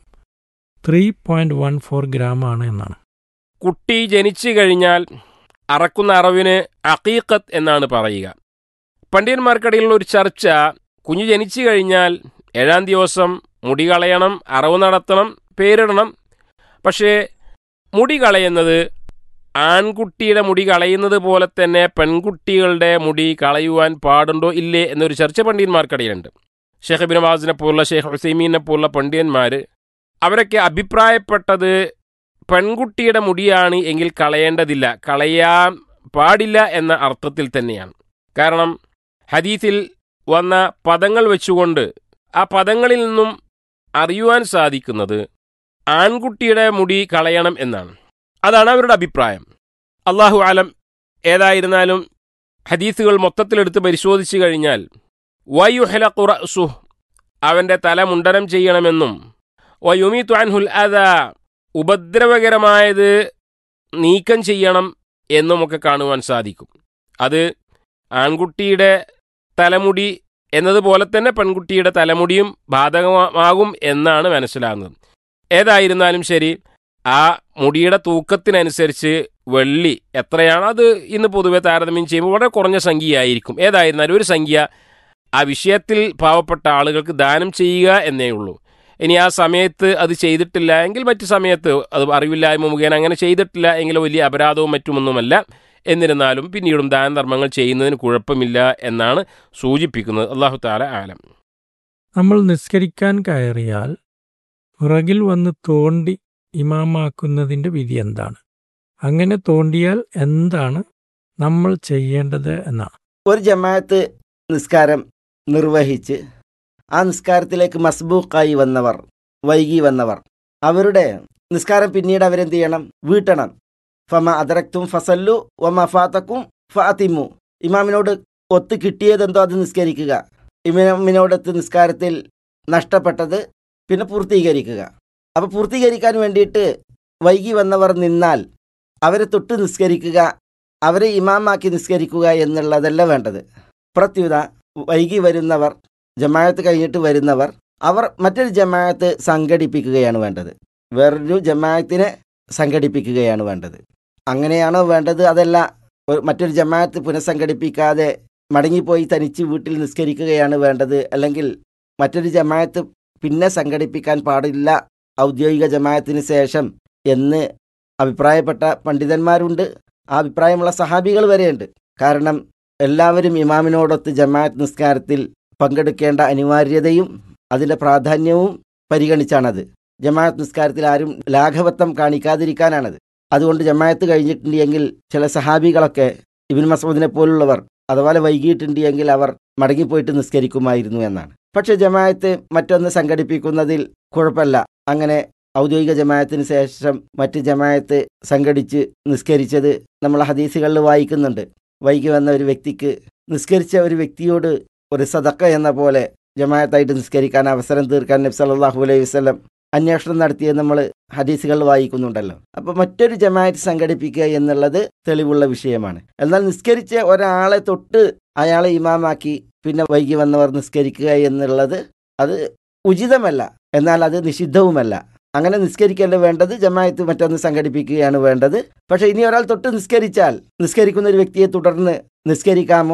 Speaker 11: 3.14 ഗ്രാമാണ് എന്നാണ്.
Speaker 12: കുട്ടി ജനിച്ചു കഴിഞ്ഞാൽ അറക്കുന്ന അറവിന് അഖീഖത്ത് എന്നാണ് പറയുക. പണ്ഡിതന്മാർക്കിടയിലുള്ള ഒരു ചർച്ച, കുഞ്ഞ് ജനിച്ചു കഴിഞ്ഞാൽ 7-ാം ദിവസം മുടി കളയണം, അറവ് നടത്തണം, പേരിടണം. പക്ഷേ മുടി കളയുന്നത് ആൺകുട്ടിയുടെ മുടി കളയുന്നത് പോലെ തന്നെ പെൺകുട്ടികളുടെ മുടി കളയുവാൻ പാടുണ്ടോ ഇല്ലേ എന്നൊരു ചർച്ച പണ്ഡിതന്മാർക്കിടയിലുണ്ട്. ഷെയ്ഖ് ഇബ്നു ബാസിനെ പോലുള്ള, ഷെയ്ഖ് ഉസൈമീനെ പോലുള്ള പണ്ഡിതന്മാർ അവരൊക്കെ അഭിപ്രായപ്പെട്ടത് പെൺകുട്ടിയുടെ മുടിയാണ് എങ്കിൽ കളയേണ്ടതില്ല, കളയാൻ പാടില്ല എന്ന അർത്ഥത്തിൽ തന്നെയാണ്. കാരണം ഹദീസിൽ വന്ന പദങ്ങൾ വെച്ചുകൊണ്ട് ആ പദങ്ങളിൽ നിന്നും അറിയുവാൻ സാധിക്കുന്നത് ആൺകുട്ടിയുടെ മുടി കളയണം എന്നാണ്. അതാണ് അവരുടെ അഭിപ്രായം. അല്ലാഹു ആലം. ഏതായിരുന്നാലും ഹദീസുകൾ മൊത്തത്തിലെടുത്ത് പരിശോധിച്ചു കഴിഞ്ഞാൽ വയുഹ്ലഖു റഅ്സുഹ്, അവൻ്റെ തല മുണ്ടനം ചെയ്യണമെന്നും വയുമീതു അൻഹുൽ അദാ, ഉപദ്രവകരമായത് നീക്കം ചെയ്യണം എന്നുമൊക്കെ കാണുവാൻ സാധിക്കും. അത് ആൺകുട്ടിയുടെ തലമുടി എന്നതുപോലെ തന്നെ പെൺകുട്ടിയുടെ തലമുടിയും ബാധകമാകും എന്നാണ് മനസ്സിലാകുന്നത്. ഏതായിരുന്നാലും ശരി, ആ മുടിയുടെ തൂക്കത്തിനനുസരിച്ച് വെള്ളി എത്രയാണ് അത് ഇന്ന് പൊതുവെ താരതമ്യം ചെയ്യുമ്പോൾ വളരെ കുറഞ്ഞ സംഖ്യയായിരിക്കും. ഏതായിരുന്നാലും ഒരു സംഖ്യ ആ വിഷയത്തിൽ പാവപ്പെട്ട ആളുകൾക്ക് ദാനം ചെയ്യുക എന്നേ ഉള്ളൂ. ഇനി ആ സമയത്ത് അത് ചെയ്തിട്ടില്ല എങ്കിൽ മറ്റു സമയത്ത് അത് അറിവില്ലായ്മ മുഖേന അങ്ങനെ ചെയ്തിട്ടില്ല എങ്കിൽ വലിയ അപരാധവും മറ്റുമൊന്നുമല്ല. എന്നിരുന്നാലും പിന്നീടും ദാനധർമ്മങ്ങൾ ചെയ്യുന്നതിന് കുഴപ്പമില്ല എന്നാണ് സൂചിപ്പിക്കുന്നത്. അല്ലാഹു തആല ആലം.
Speaker 11: നമ്മൾ നിസ്കരിക്കാൻ കയറിയാൽ പുറകിൽ വന്ന് തോണ്ടി ഇമാമാക്കുന്നതിൻ്റെ വിധി എന്താണ്? അങ്ങനെ തോണ്ടിയാൽ എന്താണ് നമ്മൾ ചെയ്യേണ്ടത് എന്നാണ്.
Speaker 13: ഒരു ജമാഅത്ത് നിസ്കാരം നിർവഹിച്ച് ആ നിസ്കാരത്തിലേക്ക് മസ്ബൂക്കായി വന്നവർ, വൈകി വന്നവർ, അവരുടെ നിസ്കാരം പിന്നീട് അവരെന്ത് ചെയ്യണം? വീട്ടണം. ഫമ അദറക്തും ഫസല്ലു വമ ഫാതക്കും ഫഅതിമു. ഇമാമിനോട് ഒത്ത് കിട്ടിയതെന്തോ അത് നിസ്കരിക്കുക. ഇമാമിനോടൊത്ത് നിസ്കാരത്തിൽ നഷ്ടപ്പെട്ടത് പിന്നെ പൂർത്തീകരിക്കുക. അപ്പോൾ പൂർത്തീകരിക്കാൻ വേണ്ടിയിട്ട് വൈകി വന്നവർ നിന്നാൽ അവരെ തൊട്ട് നിസ്കരിക്കുക, അവരെ ഇമാമാക്കി നിസ്കരിക്കുക എന്നുള്ളതല്ല വേണ്ടത്. പ്രത്യുത വൈകി വരുന്നവർ, ജമാഅത്ത് കഴിഞ്ഞിട്ട് വരുന്നവർ, അവർ മറ്റൊരു ജമാഅത്ത് സംഘടിപ്പിക്കുകയാണ് വേണ്ടത്. വേറൊരു ജമാഅത്തിനെ സംഘടിപ്പിക്കുകയാണ് വേണ്ടത്. അങ്ങനെയാണോ വേണ്ടത്? അതല്ല മറ്റൊരു ജമാഅത്ത് പുനഃസംഘടിപ്പിക്കാതെ മടങ്ങിപ്പോയി തനിച്ച് വീട്ടിൽ നിസ്കരിക്കുകയാണ് വേണ്ടത്? അല്ലെങ്കിൽ മറ്റൊരു ജമാഅത്ത് പിന്നെ സംഘടിപ്പിക്കാൻ പാടില്ല ഔദ്യോഗിക ജമാഅത്തിന് ശേഷം എന്ന് അഭിപ്രായപ്പെട്ട പണ്ഡിതന്മാരുണ്ട്. ആ അഭിപ്രായമുള്ള സഹാബികൾ വരെയുണ്ട്. കാരണം എല്ലാവരും ഇമാമിനോടൊത്ത് ജമാഅത്ത് നിസ്കാരത്തിൽ പങ്കെടുക്കേണ്ട അനിവാര്യതയും അതിൻ്റെ പ്രാധാന്യവും പരിഗണിച്ചാണത്. ജമാഅത്ത് നിസ്കാരത്തിൽ ആരും ലാഘവത്വം കാണിക്കാതിരിക്കാനാണത്. അതുകൊണ്ട് ജമാഅത്ത് കഴിഞ്ഞിട്ടുണ്ടെങ്കിൽ ചില സഹാബികളൊക്കെ ഇബ്നു മസ്ഊദിനെ പോലുള്ളവർ അതുപോലെ വൈകിയിട്ടുണ്ടെങ്കിൽ അവർ മടങ്ങിപ്പോയിട്ട് നിസ്കരിക്കുമായിരുന്നു എന്നാണ്. പക്ഷേ ജമാഅത്ത് മറ്റൊന്ന് സംഘടിപ്പിക്കുന്നതിൽ കുഴപ്പമില്ല. അങ്ങനെ ഔദ്യോഗിക ജമാഅത്തിന് ശേഷം മറ്റ് ജമാഅത്ത് സംഘടിച്ച് നിസ്കരിച്ചത് നമ്മൾ ഹദീസുകളിൽ വായിക്കുന്നുണ്ട്. വൈകി വന്ന ഒരു വ്യക്തിക്ക് നിസ്കരിച്ച ഒരു വ്യക്തിയോട് ഒരു സദക്ക എന്ന പോലെ ജമാഅത്തായിട്ട് നിസ്കരിക്കാൻ അവസരം തീർക്കാൻ നബി സല്ലല്ലാഹു അലൈഹി വസല്ലം അന്വേഷണം നടത്തിയെന്ന് നമ്മൾ ഹദീസുകളിൽ വായിക്കുന്നുണ്ടല്ലോ. അപ്പോൾ മറ്റൊരു ജമാഅത്ത് സംഘടിപ്പിക്കുക എന്നുള്ളത് തെളിവുള്ള വിഷയമാണ്. എന്നാൽ നിസ്കരിച്ച ഒരാളെ തൊട്ട് അയാളെ ഇമാമാക്കി പിന്നെ വൈകി വന്നവർ നിസ്കരിക്കുക എന്നുള്ളത് അത് ഉചിതമല്ല, എന്നാൽ അത് നിഷിദ്ധവുമല്ല. അങ്ങനെ നിസ്കരിക്കേണ്ട വേണ്ടത് ജമാഅത്ത് മറ്റൊന്ന് സംഘടിപ്പിക്കുകയാണ് വേണ്ടത്. പക്ഷേ ഇനി ഒരാൾ തൊട്ട് നിസ്കരിച്ചാൽ നിസ്കരിക്കുന്ന ഒരു വ്യക്തിയെ തുടർന്ന് നിസ്കരിക്കാമോ?